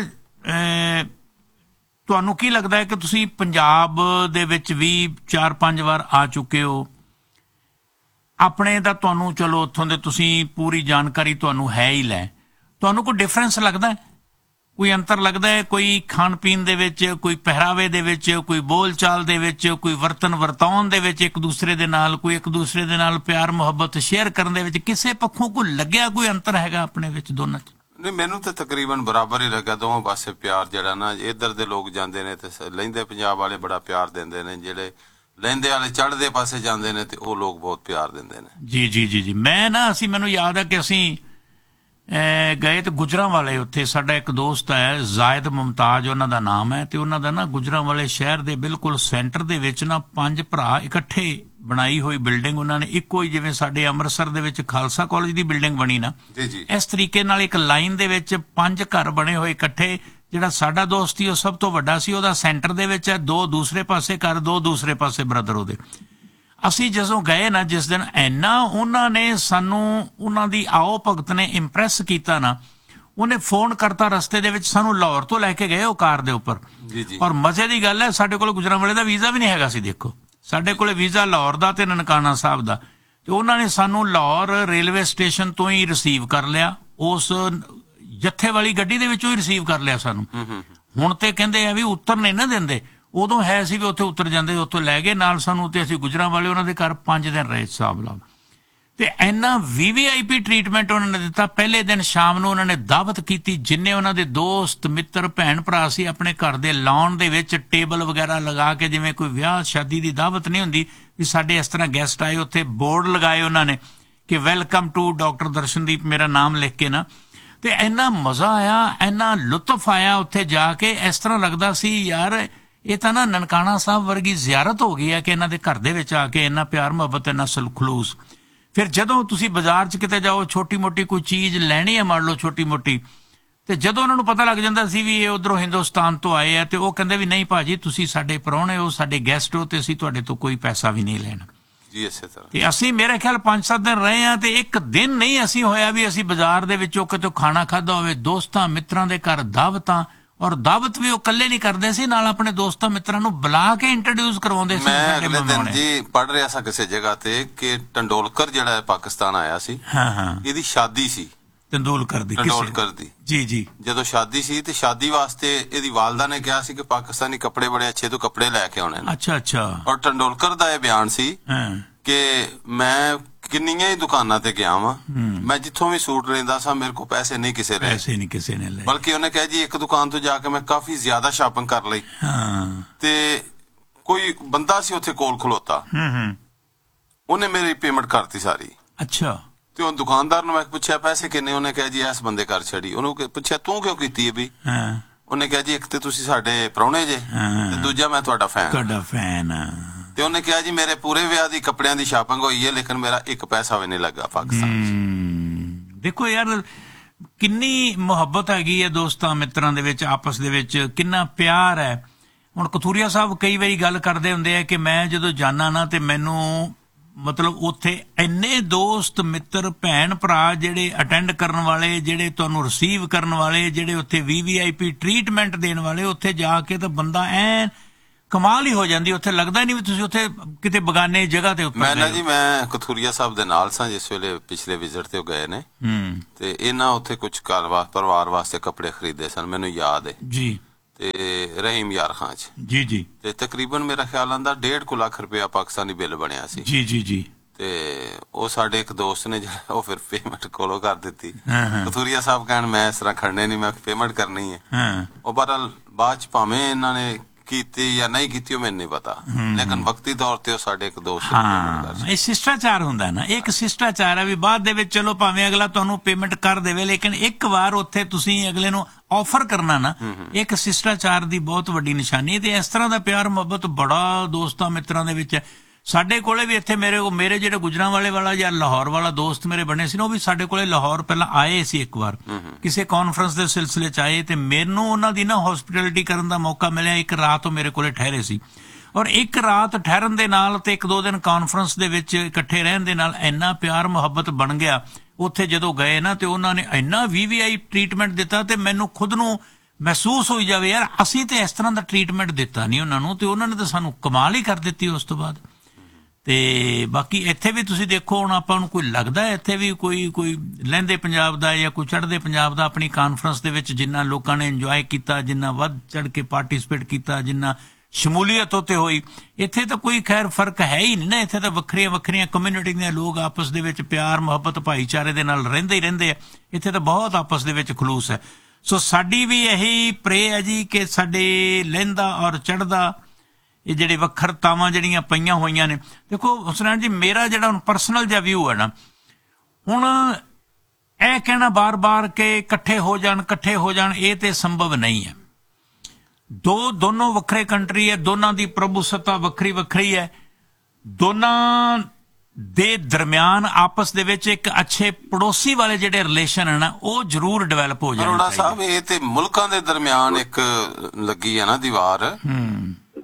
S1: ਤੁਹਾਨੂੰ ਕੀ ਲੱਗਦਾ ਹੈ ਕਿ ਤੁਸੀਂ ਪੰਜਾਬ ਦੇ ਵਿੱਚ ਵੀ ਚਾਰ ਪੰਜ ਵਾਰ ਆ ਚੁੱਕੇ ਹੋ, ਆਪਣੇ ਦਾ ਤੁਹਾਨੂੰ ਚਲੋ ਉੱਥੋਂ ਦੇ ਤੁਸੀਂ ਪੂਰੀ ਜਾਣਕਾਰੀ ਤੁਹਾਨੂੰ ਹੈ ਹੀ ਲੈ, ਤੁਹਾਨੂੰ ਕੋਈ ਡਿਫਰੈਂਸ ਲੱਗਦਾ ਹੈ, ਕੋਈ ਅੰਤਰ ਲੱਗਦਾ ਹੈ, ਕੋਈ ਖਾਣ ਪੀਣ ਦੇ ਵਿੱਚ, ਕੋਈ ਪਹਿਰਾਵੇ ਦੇ ਵਿੱਚ, ਕੋਈ ਬੋਲ ਚਾਲ ਦੇ ਵਿੱਚ, ਕੋਈ ਵਰਤਨ ਵਰਤਾਉਣ ਦੇ ਵਿੱਚ ਇੱਕ ਦੂਸਰੇ ਦੇ ਨਾਲ, ਕੋਈ ਇੱਕ ਦੂਸਰੇ ਦੇ ਨਾਲ ਪਿਆਰ ਮੁਹੱਬਤ ਸ਼ੇਅਰ ਕਰਨ ਦੇ ਵਿੱਚ, ਕਿਸੇ ਪੱਖੋਂ ਕੋਈ ਲੱਗਿਆ ਕੋਈ ਅੰਤਰ ਹੈਗਾ ਆਪਣੇ ਵਿੱਚ ਦੋਨਾਂ 'ਚ?
S3: ਨਹੀਂ, ਮੈਨੂੰ ਤਾਂ ਤਕਰੀਬਨ ਬਰਾਬਰ ਹੀ ਲੱਗਾ। ਦੋਵਾਂ ਪਾਸੇ ਪਿਆਰ ਜਿਹੜਾ ਨਾ, ਇੱਧਰ ਦੇ ਲੋਕ ਜਾਂਦੇ ਨੇ ਤੇ ਲਹਿੰਦੇ ਪੰਜਾਬ ਵਾਲੇ ਬੜਾ ਪਿਆਰ ਦਿੰਦੇ ਨੇ, ਜਿਹੜੇ ਲਹਿੰਦੇ ਵਾਲੇ ਚੜ੍ਹਦੇ ਪਾਸੇ ਜਾਂਦੇ ਨੇ ਤੇ ਉਹ ਲੋਕ ਬਹੁਤ ਪਿਆਰ ਦਿੰਦੇ ਨੇ। ਜੀ ਜੀ ਜੀ ਜੀ ਮੈਂ ਨਾ ਅਸੀਂ ਮੈਨੂੰ ਯਾਦ ਹੈ ਕਿ ਅਸੀਂ ਗਏ ਤੇ ਗੁਜਰਾਂ ਵਾਲੇ, ਉੱਥੇ ਸਾਡਾ ਇੱਕ ਦੋਸਤ ਹੈ ਜ਼ਾਇਦ ਮੁਮਤਾਜ਼ ਉਹਨਾਂ ਦਾ ਨਾਮ ਹੈ, ਤੇ ਉਹਨਾਂ ਦਾ ਨਾ ਗੁਜਰਾਂ ਵਾਲੇ ਸ਼ਹਿਰ ਦੇ ਬਿਲਕੁਲ ਸੈਂਟਰ ਦੇ ਵਿੱਚ ਨਾ ਪੰਜ ਭਰਾ ਇਕੱਠੇ ਬਣਾਈ ਹੋਈ ਬਿਲਡਿੰਗ ਉਹਨਾਂ ਨੇ, ਇੱਕੋ ਹੀ ਜਿਵੇਂ ਸਾਡੇ ਅੰਮ੍ਰਿਤਸਰ ਦੇ ਵਿੱਚ ਖਾਲਸਾ ਕਾਲਜ ਦੀ ਬਿਲਡਿੰਗ ਬਣੀ ਨਾ, ਇਸ ਤਰੀਕੇ ਨਾਲ ਇੱਕ ਲਾਈਨ ਦੇ ਵਿੱਚ ਪੰਜ ਘਰ ਬਣੇ ਹੋਏ ਇਕੱਠੇ। ਜਿਹੜਾ ਸਾਡਾ ਦੋਸਤ ਸੀ ਉਹ ਸਭ ਤੋਂ ਵੱਡਾ ਸੀ, ਉਹਦਾ ਸੈਂਟਰ ਦੇ ਵਿੱਚ ਹੈ, ਦੋ ਦੂਸਰੇ ਪਾਸੇ ਘਰ, ਦੋ ਦੂਸਰੇ ਪਾਸੇ ਬ੍ਰਦਰ ਉਹਦੇ।
S1: ਅਸੀਂ ਜਦੋਂ ਗਏ ਨਾ ਜਿਸ ਦਿਨ, ਇੰਨਾ ਉਹਨਾਂ ਨੇ ਸਾਨੂੰ, ਉਹਨਾਂ ਦੀ ਆਓ ਭਗਤ ਨੇ ਇੰਪ੍ਰੈਸ ਕੀਤਾ ਨਾ, ਉਹਨੇ ਫੋਨ ਕਰਤਾ ਰਸਤੇ ਦੇ ਵਿੱਚ, ਸਾਨੂੰ ਲਾਹੌਰ ਤੋਂ ਲੈ ਕੇ ਗਏ ਉਹ ਕਾਰ ਦੇ ਉੱਪਰ। ਔਰ ਮਜ਼ੇ ਦੀ ਗੱਲ ਹੈ, ਸਾਡੇ ਕੋਲ ਗੁਜਰਾਂਵਾਲੇ ਦਾ ਵੀਜ਼ਾ ਵੀ ਨਹੀਂ ਹੈਗਾ ਸੀ। ਦੇਖੋ ਸਾਡੇ ਕੋਲ ਵੀਜ਼ਾ ਲਾਹੌਰ ਦਾ ਤੇ ਨਨਕਾਣਾ ਸਾਹਿਬ ਦਾ, ਤੇ ਉਹਨਾਂ ਨੇ ਸਾਨੂੰ ਲਾਹੌਰ ਰੇਲਵੇ ਸਟੇਸ਼ਨ ਤੋਂ ਹੀ ਰਿਸੀਵ ਕਰ ਲਿਆ, ਉਸ ਜੱਥੇ ਵਾਲੀ ਗੱਡੀ ਦੇ ਵਿੱਚੋਂ ਹੀ ਰਿਸੀਵ ਕਰ ਲਿਆ ਸਾਨੂੰ। ਹੁਣ ਤੇ ਕਹਿੰਦੇ ਆ ਵੀ ਉੱਤਰ ਨਹੀਂ ਨਾ ਦਿੰਦੇ, ਉਦੋਂ ਹੈ ਸੀ ਵੀ ਉੱਥੇ ਉਤਰ ਜਾਂਦੇ, ਉੱਥੋਂ ਲੈ ਗਏ ਨਾਲ ਸਾਨੂੰ, ਤੇ ਅਸੀਂ ਗੁਜਰਾਂਵਾਲੇ ਉਹਨਾਂ ਦੇ ਘਰ ਪੰਜ ਦਿਨ ਰਹੇ ਹਿਸਾਬ ਲਾ। ਤੇ ਇੰਨਾ ਵੀ ਵੀ ਆਈ ਪੀ ਟ੍ਰੀਟਮੈਂਟ ਉਹਨਾਂ ਨੇ ਦਿੱਤਾ। ਪਹਿਲੇ ਦਿਨ ਸ਼ਾਮ ਨੂੰ ਉਹਨਾਂ ਨੇ ਦਾਵਤ ਕੀਤੀ, ਜਿੰਨੇ ਉਹਨਾਂ ਦੇ ਦੋਸਤ ਮਿੱਤਰ ਭੈਣ ਭਰਾ ਸੀ, ਆਪਣੇ ਘਰ ਦੇ ਲਾਉਣ ਦੇ ਵਿੱਚ ਟੇਬਲ ਵਗੈਰਾ ਲਗਾ ਕੇ, ਜਿਵੇਂ ਕੋਈ ਵਿਆਹ ਸ਼ਾਦੀ ਦੀ ਦਾਵਤ ਨਹੀਂ ਹੁੰਦੀ ਵੀ ਸਾਡੇ ਇਸ ਤਰ੍ਹਾਂ ਗੈਸਟ ਆਏ, ਉੱਥੇ ਬੋਰਡ ਲਗਾਏ ਉਹਨਾਂ ਨੇ ਕਿ ਵੈਲਕਮ ਟੂ ਡਾਕਟਰ ਦਰਸ਼ਨਦੀਪ, ਮੇਰਾ ਨਾਮ ਲਿਖ ਕੇ ਨਾ। ਤੇ ਇੰਨਾ ਮਜ਼ਾ ਆਇਆ, ਇੰਨਾ ਲੁਤਫ ਆਇਆ ਉੱਥੇ ਜਾ ਕੇ, ਇਸ ਤਰ੍ਹਾਂ ਲੱਗਦਾ ਸੀ ਯਾਰ ਇਹ ਤਾਂ ਨਾ ਨਨਕਾਣਾ ਸਾਹਿਬ ਵਰਗੀ ਜ਼ਿਆਰਤ ਹੋ ਗਈ ਹੈ ਕਿ ਇਹਨਾਂ ਦੇ ਘਰ ਦੇ ਵਿੱਚ ਆ ਕੇ ਇੰਨਾ ਪਿਆਰ ਮੁਹੱਬਤ, ਇੰਨਾ ਖਲੂਸ। ਫਿਰ ਜਦੋਂ ਤੁਸੀਂ ਬਾਜ਼ਾਰ 'ਚ ਕਿਤੇ ਜਾਓ, ਛੋਟੀ ਮੋਟੀ ਕੋਈ ਚੀਜ਼ ਲੈਣੀ ਹੈ ਮੰਨ ਲਓ ਛੋਟੀ ਮੋਟੀ, ਤੇ ਜਦੋਂ ਉਹਨਾਂ ਨੂੰ ਪਤਾ ਲੱਗ ਜਾਂਦਾ ਸੀ ਵੀ ਇਹ ਉੱਧਰੋਂ ਹਿੰਦੁਸਤਾਨ ਤੋਂ ਆਏ ਆ, ਤੇ ਉਹ ਕਹਿੰਦੇ ਵੀ ਨਹੀਂ ਭਾਜੀ ਤੁਸੀਂ ਸਾਡੇ ਪ੍ਰਾਹੁਣੇ ਹੋ, ਸਾਡੇ ਗੈਸਟ ਹੋ, ਤੇ ਅਸੀਂ ਤੁਹਾਡੇ ਤੋਂ ਕੋਈ ਪੈਸਾ ਵੀ ਨਹੀਂ ਲੈਣਾ
S3: ਜੀ। ਇਸੇ ਤਰ੍ਹਾਂ
S1: ਤੇ ਅਸੀਂ ਮੇਰੇ ਖਿਆਲ ਪੰਜ ਸੱਤ ਦਿਨ ਰਹੇ ਆ, ਤੇ ਇੱਕ ਦਿਨ ਨਹੀਂ ਅਸੀਂ ਹੋਇਆ ਵੀ ਅਸੀਂ ਬਾਜ਼ਾਰ ਦੇ ਵਿੱਚੋਂ ਕਿਤੋਂ ਖਾਣਾ ਖਾਧਾ ਹੋਵੇ। ਦੋਸਤਾਂ ਮਿੱਤਰਾਂ ਦੇ ਘਰ ਦਾਵਤਾਂ, ਔਰ ਦਾਵਤ ਵੀ ਉਹ ਇਕੱਲੇ ਨਹੀਂ ਕਰਦੇ ਸੀ, ਨਾਲ ਆਪਣੇ ਦੋਸਤਾਂ ਮਿੱਤਰਾਂ ਨੂੰ ਬੁਲਾ ਕੇ ਇੰਟਰੋਡਿਊਸ ਕਰਵਾਉਂਦੇ ਸੀ।
S3: ਮੈਂ ਅਗਲੇ ਦਿਨ ਜੀ ਪੜ੍ਹ ਰਿਹਾ ਸਾਂ ਕਿਸੇ ਜਗ੍ਹਾ ਤੇ ਕਿ ਟੰਡੋਲਕਰ ਜਿਹੜਾ ਪਾਕਿਸਤਾਨ ਆਇਆ ਸੀ,
S1: ਹਾਂ ਹਾਂ, ਇਹਦੀ
S3: ਸ਼ਾਦੀ ਸੀ
S1: ਤੰਦੂਲਕਰ ਦੀ,
S3: ਟੰਡੋਲਕਰ ਦੀ
S1: ਜੀ ਜੀ।
S3: ਜਦੋਂ ਸ਼ਾਦੀ ਸੀ ਤੇ ਸ਼ਾਦੀ ਵਾਸਤੇ ਇਹਦੀ ਵਾਲਦਾ ਨੇ ਕਿਹਾ ਸੀ ਕਿ ਪਾਕਿਸਤਾਨੀ ਕੱਪੜੇ ਬੜੇ ਅੱਛੇ ਤੋਂ ਕੱਪੜੇ ਲੈ ਕੇ ਆਉਣੇ ਨੇ।
S1: ਅੱਛਾ ਅੱਛਾ।
S3: ਔਰ ਟੰਡੋਲਕਰ ਦਾ ਇਹ ਬਿਆਨ ਸੀ ਕਿ ਮੈਂ ਕਿੰਨੀਆਂ ਹੀ ਦੁਕਾਨਾਂ ਤੇ ਗਿਆ ਵਾਂ, ਮੈਂ ਜਿੱਥੋਂ ਵੀ ਸੂਟ ਲੈਂਦਾ ਸਾਂ ਮੇਰੇ ਕੋਲ ਪੈਸੇ ਨਹੀਂ ਕਿਸੇ ਲਏ, ਪੈਸੇ ਨਹੀਂ ਕਿਸੇ ਨੇ ਲਏ, ਬਲਕਿ ਉਹਨੇ ਕਿਹਾ ਜੀ ਇੱਕ ਦੁਕਾਨ ਤੋਂ ਜਾ ਕੇ ਮੈਂ ਕਾਫੀ ਜ਼ਿਆਦਾ ਸ਼ਾਪਿੰਗ ਕਰ ਲਈ। ਹਾਂ। ਤੇ ਕੋਈ ਬੰਦਾ ਸੀ ਉੱਥੇ ਕੋਲ ਖਲੋਤਾ, ਉਹਨੇ ਮੇਰੀ ਪੇਮੈਂਟ ਕਰਤੀ ਸਾਰੀ। ਅੱਛਾ। ਤੇ ਉਹ ਦੁਕਾਨਦਾਰ ਨੂੰ ਮੈਂ ਪੁੱਛਿਆ ਪੈਸੇ ਕਿੰਨੇ, ਉਹਨੇ ਕਿਹਾ ਜੀ ਇਸ ਬੰਦੇ ਕਰ ਛੱਡੀ। ਉਹਨੂੰ ਪੁੱਛਿਆ ਤੂੰ ਕਿਉਂ ਕੀਤੀ ਹੈ ਵੀ? ਉਹਨੇ ਕਿਹਾ ਜੀ ਇੱਕ ਤੇ ਤੁਸੀਂ ਸਾਡੇ ਪ੍ਰਾਹੁਣੇ ਜੇ, ਤੇ ਦੂਜਾ ਮੈਂ ਤੁਹਾਡਾ ਫੈਨ, ਤੁਹਾਡਾ ਫੈਨ। ਤੇ ਉਹਨੇ ਕਿਹਾ ਜੀ ਮੇਰੇ ਪੂਰੇ ਵਿਆਹ ਦੀ ਕੱਪੜਿਆਂ ਦੀ ਸ਼ਾਪਿੰਗ ਹੋਈ ਹੈ, ਲੇਕਿਨ ਮੇਰਾ ਇੱਕ ਪੈਸਾ ਵੀ ਨਹੀਂ ਲੱਗਾ ਪਾਕਿਸਤਾਨ। ਦੇਖੋ ਯਾਰ ਕਿੰਨੀ ਮੁਹੱਬਤ ਹੈਗੀ ਹੈ ਦੋਸਤਾਂ ਮਿੱਤਰਾਂ ਦੇ ਵਿੱਚ, ਆਪਸ ਦੇ ਵਿੱਚ ਕਿੰਨਾ ਪਿਆਰ ਹੈ। ਹੁਣ ਕਥੂਰੀਆ ਸਾਹਿਬ ਕਈ ਵਾਰੀ ਗੱਲ ਕਰਦੇ ਹੁੰਦੇ ਆ ਕਿ ਮੈਂ ਜਦੋਂ ਜਾਣਾ ਨਾ ਤੇ ਮੈਨੂੰ ਮਤਲਬ ਉੱਥੇ ਇੰਨੇ ਦੋਸਤ ਮਿੱਤਰ ਭੈਣ ਭਰਾ ਜਿਹੜੇ ਅਟੈਂਡ ਕਰਨ ਵਾਲੇ, ਜਿਹੜੇ ਤੁਹਾਨੂੰ ਰਿਸੀਵ ਕਰਨ ਵਾਲੇ, ਜਿਹੜੇ ਉੱਥੇ ਵੀ ਵੀ ਆਈ ਪੀ ਟ੍ਰੀਟਮੈਂਟ ਦੇਣ ਵਾਲੇ, ਉੱਥੇ ਜਾ ਕੇ ਤਾਂ ਬੰਦਾ ਐਨ ਕਮਾਲ ਹੀ ਹੋ ਜਾਂਦੀ। ਉੱਥੇ ਲੱਗਦਾ ਨਹੀਂ ਵੀ ਤੁਸੀਂ ਉੱਥੇ ਕਿਤੇ ਬਗਾਨੇ ਜਗ੍ਹਾ ਤੇ ਉੱਪਰ। ਮੈਂ ਨਾ ਜੀ ਮੈਂ ਕਥੂਰੀਆ ਸਾਹਿਬ ਦੇ ਨਾਲ ਸਾਂ ਜਿਸ ਵੇਲੇ ਪਿਛਲੇ ਵਿਜ਼ਿਟ ਤੇ ਉਹ ਗਏ ਨੇ, ਤੇ ਇਹਨਾਂ ਉੱਥੇ ਕੁਝ ਘਰ ਪਰਿਵਾਰ ਵਾਸਤੇ ਕੱਪੜੇ ਖਰੀਦੇ ਸਨ, ਮੈਨੂੰ ਯਾਦ ਹੈ ਜੀ। ਤੇ ਰਹੀਮ ਯਾਰ ਖਾਂ ਚ ਜੀ ਜੀ, ਤੇ ਤਕਰੀਬਨ ਮੇਰਾ ਖਿਆਲ ਆਂਦਾ ਡੇਢ ਕੁ ਲੱਖ ਰੁਪਇਆ ਪਾਕਿਸਤਾਨੀ ਬਿੱਲ ਬਣਿਆ ਸੀ ਜੀ ਜੀ ਜੀ। ਤੇ ਉਹ ਸਾਡੇ ਇੱਕ ਦੋਸਤ ਨੇ ਜਿਹੜਾ ਉਹ ਫਿਰ ਪੇਮੈਂਟ ਕੋਲੋਂ ਕਰ ਦਿੱਤੀ। ਕਥੂਰੀਆ ਸਾਹਿਬ ਕਹਿਣ ਮੈਂ ਇਸ ਤਰ੍ਹਾਂ ਖੜਨੇ ਨਹੀਂ, ਮੈਂ ਪੇਮੈਂਟ ਕਰਨੀ ਹੈ। ਉਹ ਬਹਰਹਾਲ ਬਾਅਦ ਚ ਭਾਵੇਂ ਇਹਨਾਂ ਨੇ ਕੀਤੀ ਜਾਂ ਨਹੀਂ ਕੀਤੀ ਉਹ ਮੈਨੂੰ ਨਹੀਂ ਪਤਾ, ਲੇਕਿਨ ਵਕਤੀ ਤੌਰ ਤੇ ਉਹ ਸਾਡੇ ਇੱਕ ਦੋਸਤ। ਹਾਂ, ਇਹ ਸ਼ਿਸ਼ਟਾਚਾਰ ਹੁੰਦਾ ਨਾ, ਇੱਕ ਸ਼ਿਸ਼ਟਾਚਾਰ ਹੈ ਵੀ ਬਾਅਦ ਦੇ ਵਿੱਚ ਚਲੋ ਭਾਵੇਂ ਅਗਲਾ ਤੁਹਾਨੂੰ ਪੇਮੈਂਟ ਕਰ ਦੇਵੇ, ਲੇਕਿਨ ਇੱਕ ਵਾਰ ਉੱਥੇ ਤੁਸੀਂ ਅਗਲੇ ਨੂੰ ਆਫਰ ਕਰਨਾ ਨਾ, ਇੱਕ ਸ਼ਿਸ਼ਟਾਚਾਰ ਦੀ ਬਹੁਤ ਵੱਡੀ ਨਿਸ਼ਾਨੀ। ਤੇ ਇਸ ਤਰ੍ਹਾਂ ਦਾ ਪਿਆਰ ਮੁਹੱਬਤ ਬੜਾ ਦੋਸਤਾਂ ਮਿੱਤਰਾਂ ਦੇ ਵਿੱਚ ਹੈ। ਸਾਡੇ ਕੋਲੇ ਵੀ ਇੱਥੇ ਮੇਰੇ ਮੇਰੇ ਜਿਹੜੇ ਗੁਜਰਾਂਵਾਲੇ ਵਾਲਾ ਜਾਂ ਲਾਹੌਰ ਵਾਲਾ ਦੋਸਤ ਮੇਰੇ ਬਣੇ ਸੀ ਨਾ, ਉਹ ਵੀ ਸਾਡੇ ਕੋਲੇ ਲਾਹੌਰ ਪਹਿਲਾਂ ਆਏ ਸੀ ਇੱਕ ਵਾਰ, ਕਿਸੇ ਕਾਨਫਰੰਸ ਦੇ ਸਿਲਸਿਲੇ ਚ ਆਏ, ਤੇ ਮੈਨੂੰ ਉਹਨਾਂ ਦੀ ਨਾ ਹੌਸਪਿਟੈਲਿਟੀ ਕਰਨ ਦਾ ਮੌਕਾ ਮਿਲਿਆ। ਇੱਕ ਰਾਤ ਉਹ ਮੇਰੇ ਕੋਲੇ ਠਹਿਰੇ ਸੀ, ਔਰ ਇੱਕ ਰਾਤ ਠਹਿਰਨ ਦੇ ਨਾਲ ਤੇ ਇੱਕ ਦੋ ਦਿਨ ਕਾਨਫਰੰਸ ਦੇ ਵਿੱਚ ਇਕੱਠੇ ਰਹਿਣ ਦੇ ਨਾਲ ਇੰਨਾ ਪਿਆਰ ਮੁਹੱਬਤ ਬਣ ਗਿਆ। ਉੱਥੇ ਜਦੋਂ ਗਏ ਨਾ ਤੇ ਉਹਨਾਂ ਨੇ ਇੰਨਾ ਵੀ ਵੀ ਆਈ ਟ੍ਰੀਟਮੈਂਟ ਦਿੱਤਾ, ਤੇ ਮੈਨੂੰ ਖੁਦ ਨੂੰ ਮਹਿਸੂਸ ਹੋਈ ਜਾਵੇ ਯਾਰ ਅਸੀਂ ਤੇ ਇਸ ਤਰ੍ਹਾਂ ਦਾ ਟ੍ਰੀਟਮੈਂਟ ਦਿੱਤਾ ਨਹੀਂ ਉਹਨਾਂ ਨੂੰ, ਤੇ ਉਹਨਾਂ ਨੇ ਤਾਂ ਸਾਨੂੰ ਕਮਾਲ ਹੀ ਕਰ ਦਿੱਤੀ ਉਸ ਤੋਂ ਬਾਅਦ। ਤੇ ਬਾਕੀ ਇੱਥੇ ਵੀ ਤੁਸੀਂ ਦੇਖੋ, ਹੁਣ ਆਪਾਂ ਨੂੰ ਕੋਈ ਲੱਗਦਾ ਇੱਥੇ ਵੀ ਕੋਈ ਕੋਈ ਲਹਿੰਦੇ ਪੰਜਾਬ ਦਾ ਜਾਂ ਕੋਈ ਚੜ੍ਹਦੇ ਪੰਜਾਬ ਦਾ ਆਪਣੀ ਕਾਨਫਰੰਸ ਦੇ ਵਿੱਚ ਜਿੰਨਾ ਲੋਕਾਂ ਨੇ ਇੰਜੋਏ ਕੀਤਾ, ਜਿੰਨਾ ਵੱਧ ਚੜ੍ਹ ਕੇ ਪਾਰਟੀਸਪੇਟ ਕੀਤਾ, ਜਿੰਨਾ ਸ਼ਮੂਲੀਅਤ ਉੱਤੇ ਹੋਈ, ਇੱਥੇ ਤਾਂ ਕੋਈ ਖੈਰ ਫਰਕ ਹੈ ਹੀ ਨਹੀਂ ਨਾ। ਇੱਥੇ ਤਾਂ ਵੱਖਰੀਆਂ ਵੱਖਰੀਆਂ ਕਮਿਊਨਿਟੀ ਦੇ ਲੋਕ ਆਪਸ ਦੇ ਵਿੱਚ ਪਿਆਰ ਮੁਹੱਬਤ ਭਾਈਚਾਰੇ ਦੇ ਨਾਲ ਰਹਿੰਦੇ ਹੀ ਰਹਿੰਦੇ ਆ। ਇੱਥੇ ਤਾਂ ਬਹੁਤ ਆਪਸ ਦੇ ਵਿੱਚ ਖਲੂਸ ਹੈ। ਸੋ ਸਾਡੀ ਵੀ ਇਹੀ ਪ੍ਰੇ ਹੈ ਜੀ ਕਿ ਸਾਡੇ ਲਹਿੰਦਾ ਔਰ ਚੜ੍ਹਦਾ ਇਹ ਜਿਹੜੇ ਵੱਖਰਤਾਵਾਂ ਜਿਹੜੀਆਂ ਪਈਆਂ ਹੋਈਆਂ ਨੇ, ਦੇਖੋ ਹੁਸਨੈਨ ਜੀ ਮੇਰਾ ਜਿਹੜਾ ਹੁਣ ਪਰਸਨਲ ਜਿਹਾ ਵਿਊ ਹੈ ਨਾ, ਹੁਣ ਇਹ ਕਹਿਣਾ ਬਾਰ-ਬਾਰ ਕਿ ਇਕੱਠੇ ਹੋ ਜਾਣ ਇਕੱਠੇ ਹੋ ਜਾਣ ਇਹ ਤੇ ਸੰਭਵ ਨਹੀਂ ਹੈ। ਦੋ ਦੋਨੋਂ ਵੱਖਰੇ ਕੰਟਰੀ ਹੈ, ਦੋਨਾਂ ਦੀ ਪ੍ਰਭੂਸੱਤਾ ਵੱਖਰੀ ਵੱਖਰੀ ਹੈ, ਦੋਨਾਂ ਦੇ ਦਰਮਿਆਨ ਆਪਸ ਦੇ ਵਿੱਚ ਇੱਕ ਅੱਛੇ ਪੜੋਸੀ ਵਾਲੇ ਜਿਹੜੇ ਰਿਲੇਸ਼ਨ ਹੈ ਨਾ ਉਹ ਜ਼ਰੂਰ ਡਿਵੈਲਪ ਹੋ ਜਾਣ। ਅਰੋੜਾ ਸਾਹਿਬ ਇਹ ਤੇ ਮੁਲਕਾਂ ਦੇ ਦਰਮਿਆਨ ਇੱਕ ਲੱਗੀ ਹੈ ਨਾ ਦੀਵਾਰ,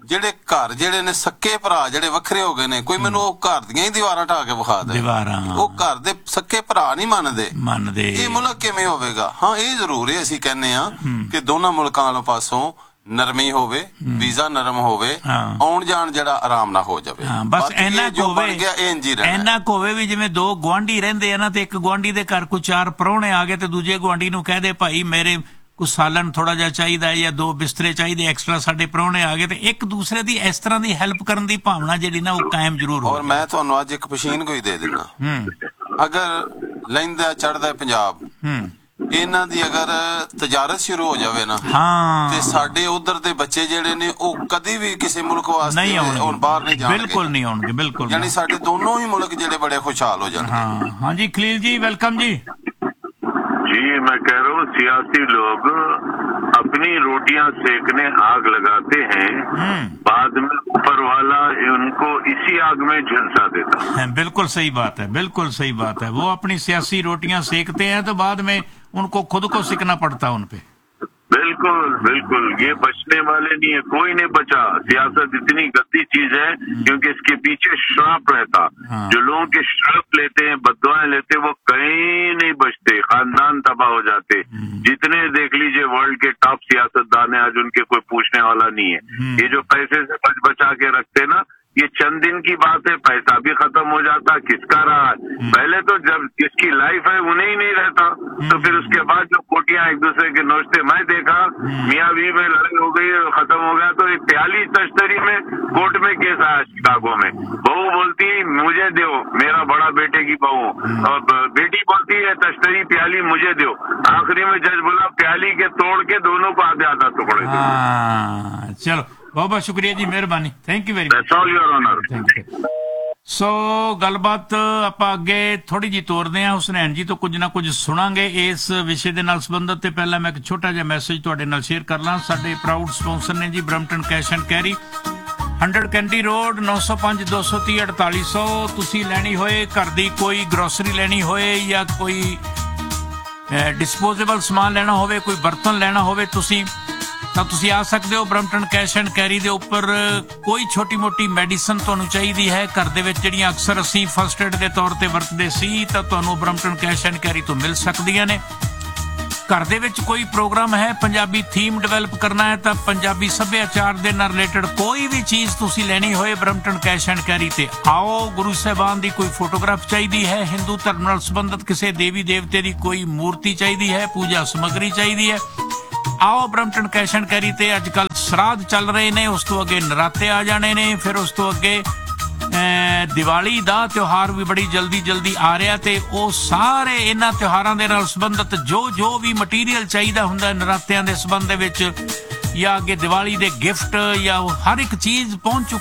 S3: ਜਿਹੜੇ ਘਰ ਜਿਹੜੇ ਨੇ ਸੱਕੇ ਭਰਾ ਜਿਹੜੇ ਵੱਖਰੇ ਹੋ ਗਏ ਨੇ, ਕੋਈ ਮੈਨੂੰ ਉਹ ਘਰ ਦੀਆਂ ਹੀ ਦੀਵਾਰਾਂ ਢਾਹ ਕੇ ਵਿਖਾ ਦੇ,
S1: ਦੀਵਾਰਾਂ
S3: ਉਹ ਘਰ ਦੇ ਸੱਕੇ ਭਰਾ ਨਹੀਂ ਮੰਨਦੇ
S1: ਮੰਨਦੇ
S3: ਇਹ ਮੁਲਕ ਕਿਵੇਂ ਹੋਵੇਗਾ? ਹਾਂ, ਇਹ ਜ਼ਰੂਰ ਹੈ, ਅਸੀਂ ਕਹਿੰਦੇ ਆ ਕਿ ਦੋਨਾਂ ਮੁਲਕਾਂ ਵਾਲੋਂ ਪਾਸੋਂ ਨਰਮੀ ਹੋਵੇ, ਵੀਜ਼ਾ ਨਰਮ ਹੋਵੇ, ਆਉਣ ਜਾਣ ਜਿਹੜਾ ਆਰਾਮ ਨਾਲ ਹੋ ਜਾਵੇ।
S1: ਬਸ ਇੰਨਾ ਕੁ ਹੋਵੇ, ਇੰਨਾ ਕੁ ਹੋਵੇ ਵੀ ਜਿਵੇਂ ਦੋ ਗੁਆਂਢੀ ਰਹਿੰਦੇ ਆ ਨਾ, ਤੇ ਇੱਕ ਗੁਆਂਢੀ ਦੇ ਘਰ ਕੋਈ ਚਾਰ ਪ੍ਰਾਹੁਣੇ ਆ ਗਏ ਤੇ ਦੂਜੇ ਗੁਆਂਢੀ ਨੂੰ ਕਹਿ ਦੇ ਭਾਈ ਮੇਰੇ ਕੁਛ ਸਾਲਨ ਥੋੜਾ ਜਿਹਾ ਚਾਹੀਦਾ ਜਾਂ ਦੋ ਬਿਸਤਰੇ ਚਾਹੀਦੇ ਐਕਸਟਰਾ, ਸਾਡੇ ਪ੍ਰਾਹੁਣੇ ਆ ਗਏ, ਤੇ ਇੱਕ ਦੂਸਰੇ ਦੀ ਇਸ ਤਰ੍ਹਾਂ ਦੀ ਹੈਲਪ ਕਰਨ ਦੀ ਭਾਵਨਾ ਜਿਹੜੀ ਨਾ ਉਹ ਕਾਇਮ ਜ਼ਰੂਰ ਹੋ।
S3: ਔਰ ਮੈਂ ਤੁਹਾਨੂੰ ਅੱਜ ਇੱਕ ਪਸ਼ੀਨ ਕੋਈ ਦੇ ਦਿੰਦਾ, ਅਗਰ ਲਹਿੰਦਾ ਚੜ੍ਹਦਾ ਪੰਜਾਬ ਇਹਨਾਂ ਦੀ ਅਗਰ ਤਜਾਰਤ ਸ਼ੁਰੂ ਹੋ ਜਾਵੇ ਨਾ, ਤੇ ਸਾਡੇ ਉਧਰ ਦੇ ਬੱਚੇ ਜਿਹੜੇ ਨੇ ਉਹ ਕਦੀ ਵੀ ਕਿਸੇ ਮੁਲਕ ਵਾਸਤੇ ਹੁਣ ਬਾਹਰ ਨਹੀਂ ਜਾਣਗੇ, ਬਿਲਕੁਲ ਨਹੀਂ ਆਉਣਗੇ, ਬਿਲਕੁਲ। ਯਾਨੀ ਸਾਡੇ ਦੋਨੋਂ ਹੀ ਮੁਲਕ ਜਿਹੜੇ ਬੜੇ ਖੁਸ਼ਹਾਲ ਹੋ ਜਾਣਗੇ।
S1: ਹਾਂ ਹਾਂਜੀ ਖਲੀਲ ਜੀ, ਵੈਲਕਮ ਜੀ।
S5: जी, मैं कह रहा हूँ सियासी लोग अपनी रोटियां सेकने आग लगाते हैं, बाद में ऊपर वाला उनको इसी आग में झुलसा देता है।
S1: बिल्कुल सही बात है, बिल्कुल सही बात है। वो अपनी सियासी रोटियां सेकते हैं तो बाद में उनको खुद को सिकना पड़ता है उन पे।
S5: बिल्कुल बिल्कुल, ये बचने वाले नहीं है, कोई नहीं बचा। सियासत इतनी गंदी चीज है क्योंकि इसके पीछे श्राप रहता। हाँ। जो लोगों के श्राप लेते हैं, बददुआएं लेते हैं, वो कहीं नहीं बचते, खानदान तबाह हो जाते। जितने देख लीजिए वर्ल्ड के टॉप सियासतदान है, आज उनके कोई पूछने वाला नहीं है। ये जो पैसे से बच बचा के रखते ना, ये चंद दिन की बात है, पैसा भी खत्म हो जाता, किसका रहा है? पहले तो जब जिसकी लाइफ है उन्हें ही नहीं रहता, तो फिर उसके बाद जो कोटियां एक दूसरे के नोचते, मैं देखा मियाँ बीवी में लड़ाई हो गई, खत्म हो गया, तो प्याली तश्तरी में कोर्ट में केस आया शिकागो में। बहू बोलती है मुझे दो, मेरा बड़ा बेटे की बहू, और बेटी बोलती है तश्तरी प्याली मुझे दो। आखिरी में जज बोला प्याली के तोड़ के दोनों को आधे आधा टुकड़े।
S1: चलो बहुत बहुत शुक्रिया जी, ਮਿਹਰਬਾਨੀ, ਥੈਂਕ ਯੂ ਵੈਰੀ ਮਚ। ਸੋ ਗੱਲਬਾਤ ਆਪਾਂ ਅੱਗੇ ਥੋੜੀ ਜਿਹੀ ਤੋਰਦੇ ਹਾਂ, ਹੁਸਨੈਨ ਜੀ ਤੋਂ ਕੁਝ ਨਾ ਕੁਝ ਸੁਣਾਂਗੇ ਇਸ ਵਿਸ਼ੇ ਦੇ ਨਾਲ ਸੰਬੰਧਿਤ। ਤੇ ਪਹਿਲਾਂ ਮੈਂ ਇੱਕ ਛੋਟਾ ਜਿਹਾ ਮੈਸੇਜ ਤੁਹਾਡੇ ਨਾਲ ਸ਼ੇਅਰ ਕਰ ਲਾਂ। ਸਾਡੇ ਪ੍ਰਾਊਡ ਸਪਾਂਸਰ ਨੇ ਜੀ Brampton cash and carry, hundred candy road, ਨੌ ਸੌ ਪੰਜ ਦੋ ਸੌ ਤੀਹ ਅੜਤਾਲੀ ਸੌ। ਤੁਸੀਂ ਲੈਣੀ ਹੋਏ ਘਰ ਦੀ ਕੋਈ ਗਰੋਸਰੀ ਲੈਣੀ ਹੋਏ ਜਾਂ ਕੋਈ ਡਿਸਪੋਜ਼ੇਬਲ ਸਮਾਨ ਲੈਣਾ ਹੋਵੇ, ਕੋਈ ਬਰਤਨ ਲੈਣਾ ਹੋਵੇ ਤੁਸੀਂ, ਤਾਂ ਤੁਸੀਂ ਆ ਸਕਦੇ ਹੋ ਬਰਮਟਨ ਕੈਸ਼ ਐਂਡ ਕੈਰੀ ਦੇ ਉੱਪਰ। ਕੋਈ ਛੋਟੀ ਮੋਟੀ ਮੈਡੀਸਨ ਤੁਹਾਨੂੰ ਚਾਹੀਦੀ ਹੈ ਘਰ ਦੇ ਵਿੱਚ, ਜਿਹੜੀਆਂ ਅਕਸਰ ਅਸੀਂ ਫਸਟ ਏਡ ਦੇ ਤੌਰ ਤੇ ਵਰਤਦੇ ਸੀ, ਤਾਂ ਤੁਹਾਨੂੰ ਬਰਮਟਨ ਕੈਸ਼ ਐਂਡ ਕੈਰੀ ਤੋਂ ਮਿਲ ਸਕਦੀਆਂ ਨੇ। ਘਰ ਦੇ ਵਿੱਚ ਕੋਈ ਪ੍ਰੋਗਰਾਮ ਹੈ, ਪੰਜਾਬੀ ਥੀਮ ਡਿਵੈਲਪ ਕਰਨਾ ਹੈ, ਤਾਂ ਪੰਜਾਬੀ ਸੱਭਿਆਚਾਰ ਦੇ ਨਾਲ ਰਿਲੇਟਡ ਕੋਈ ਵੀ ਚੀਜ਼ ਤੁਸੀਂ ਲੈਣੀ ਹੋਏ ਬਰਮਟਨ ਕੈਸ਼ ਐਂਡ ਕੈਰੀ ਤੇ ਆਓ। ਗੁਰੂ ਸਾਹਿਬਾਨ ਦੀ ਕੋਈ ਫੋਟੋਗ੍ਰਾਫ ਚਾਹੀਦੀ ਹੈ, ਹਿੰਦੂ ਧਰਮ ਨਾਲ ਸੰਬੰਧਿਤ ਕਿਸੇ ਦੇਵੀ ਦੇਵਤੇ ਦੀ ਕੋਈ ਮੂਰਤੀ ਚਾਹੀਦੀ ਹੈ, ਪੂਜਾ ਸਮੱਗਰੀ ਚਾਹੀਦੀ ਹੈ, ਆਓ ਬਰਮਟਨ ਕੈਸ਼ ਐਂਡ ਕੈਰੀ ਤੇ। ਅੱਜ ਕੱਲ ਸਰਾਧ ਚੱਲ ਰਹੇ ਨੇ, ਉਸ ਤੋਂ ਅੱਗੇ ਨਰਾਤੇ ਆ ਜਾਣੇ ਨੇ, ਫਿਰ ਉਸ ਤੋਂ ਅੱਗੇ ਦੀਵਾਲੀ ਦਾ ਤਿਉਹਾਰ ਵੀ ਬੜੀ ਜਲਦੀ ਜਲਦੀ ਆ ਰਿਹਾ, ਤੇ ਉਹ ਸਾਰੇ ਇਹਨਾਂ ਤਿਉਹਾਰਾਂ ਦੇ ਨਾਲ ਸੰਬੰਧਿਤ ਜੋ ਜੋ ਵੀ ਮਟੀਰੀਅਲ ਚਾਹੀਦਾ ਹੁੰਦਾ ਨਰਾਤਿਆਂ ਦੇ ਸੰਬੰਧ ਦੇ ਵਿੱਚ, ਜਾਂ ਅੱਗੇ ਦੀਵਾਲੀ ਦੇ ਗਿਫਟ, ਜਾਂ ਹਰ ਇੱਕ ਚੀਜ਼ ਪਹੁੰਚ ਚੁੱਕੀ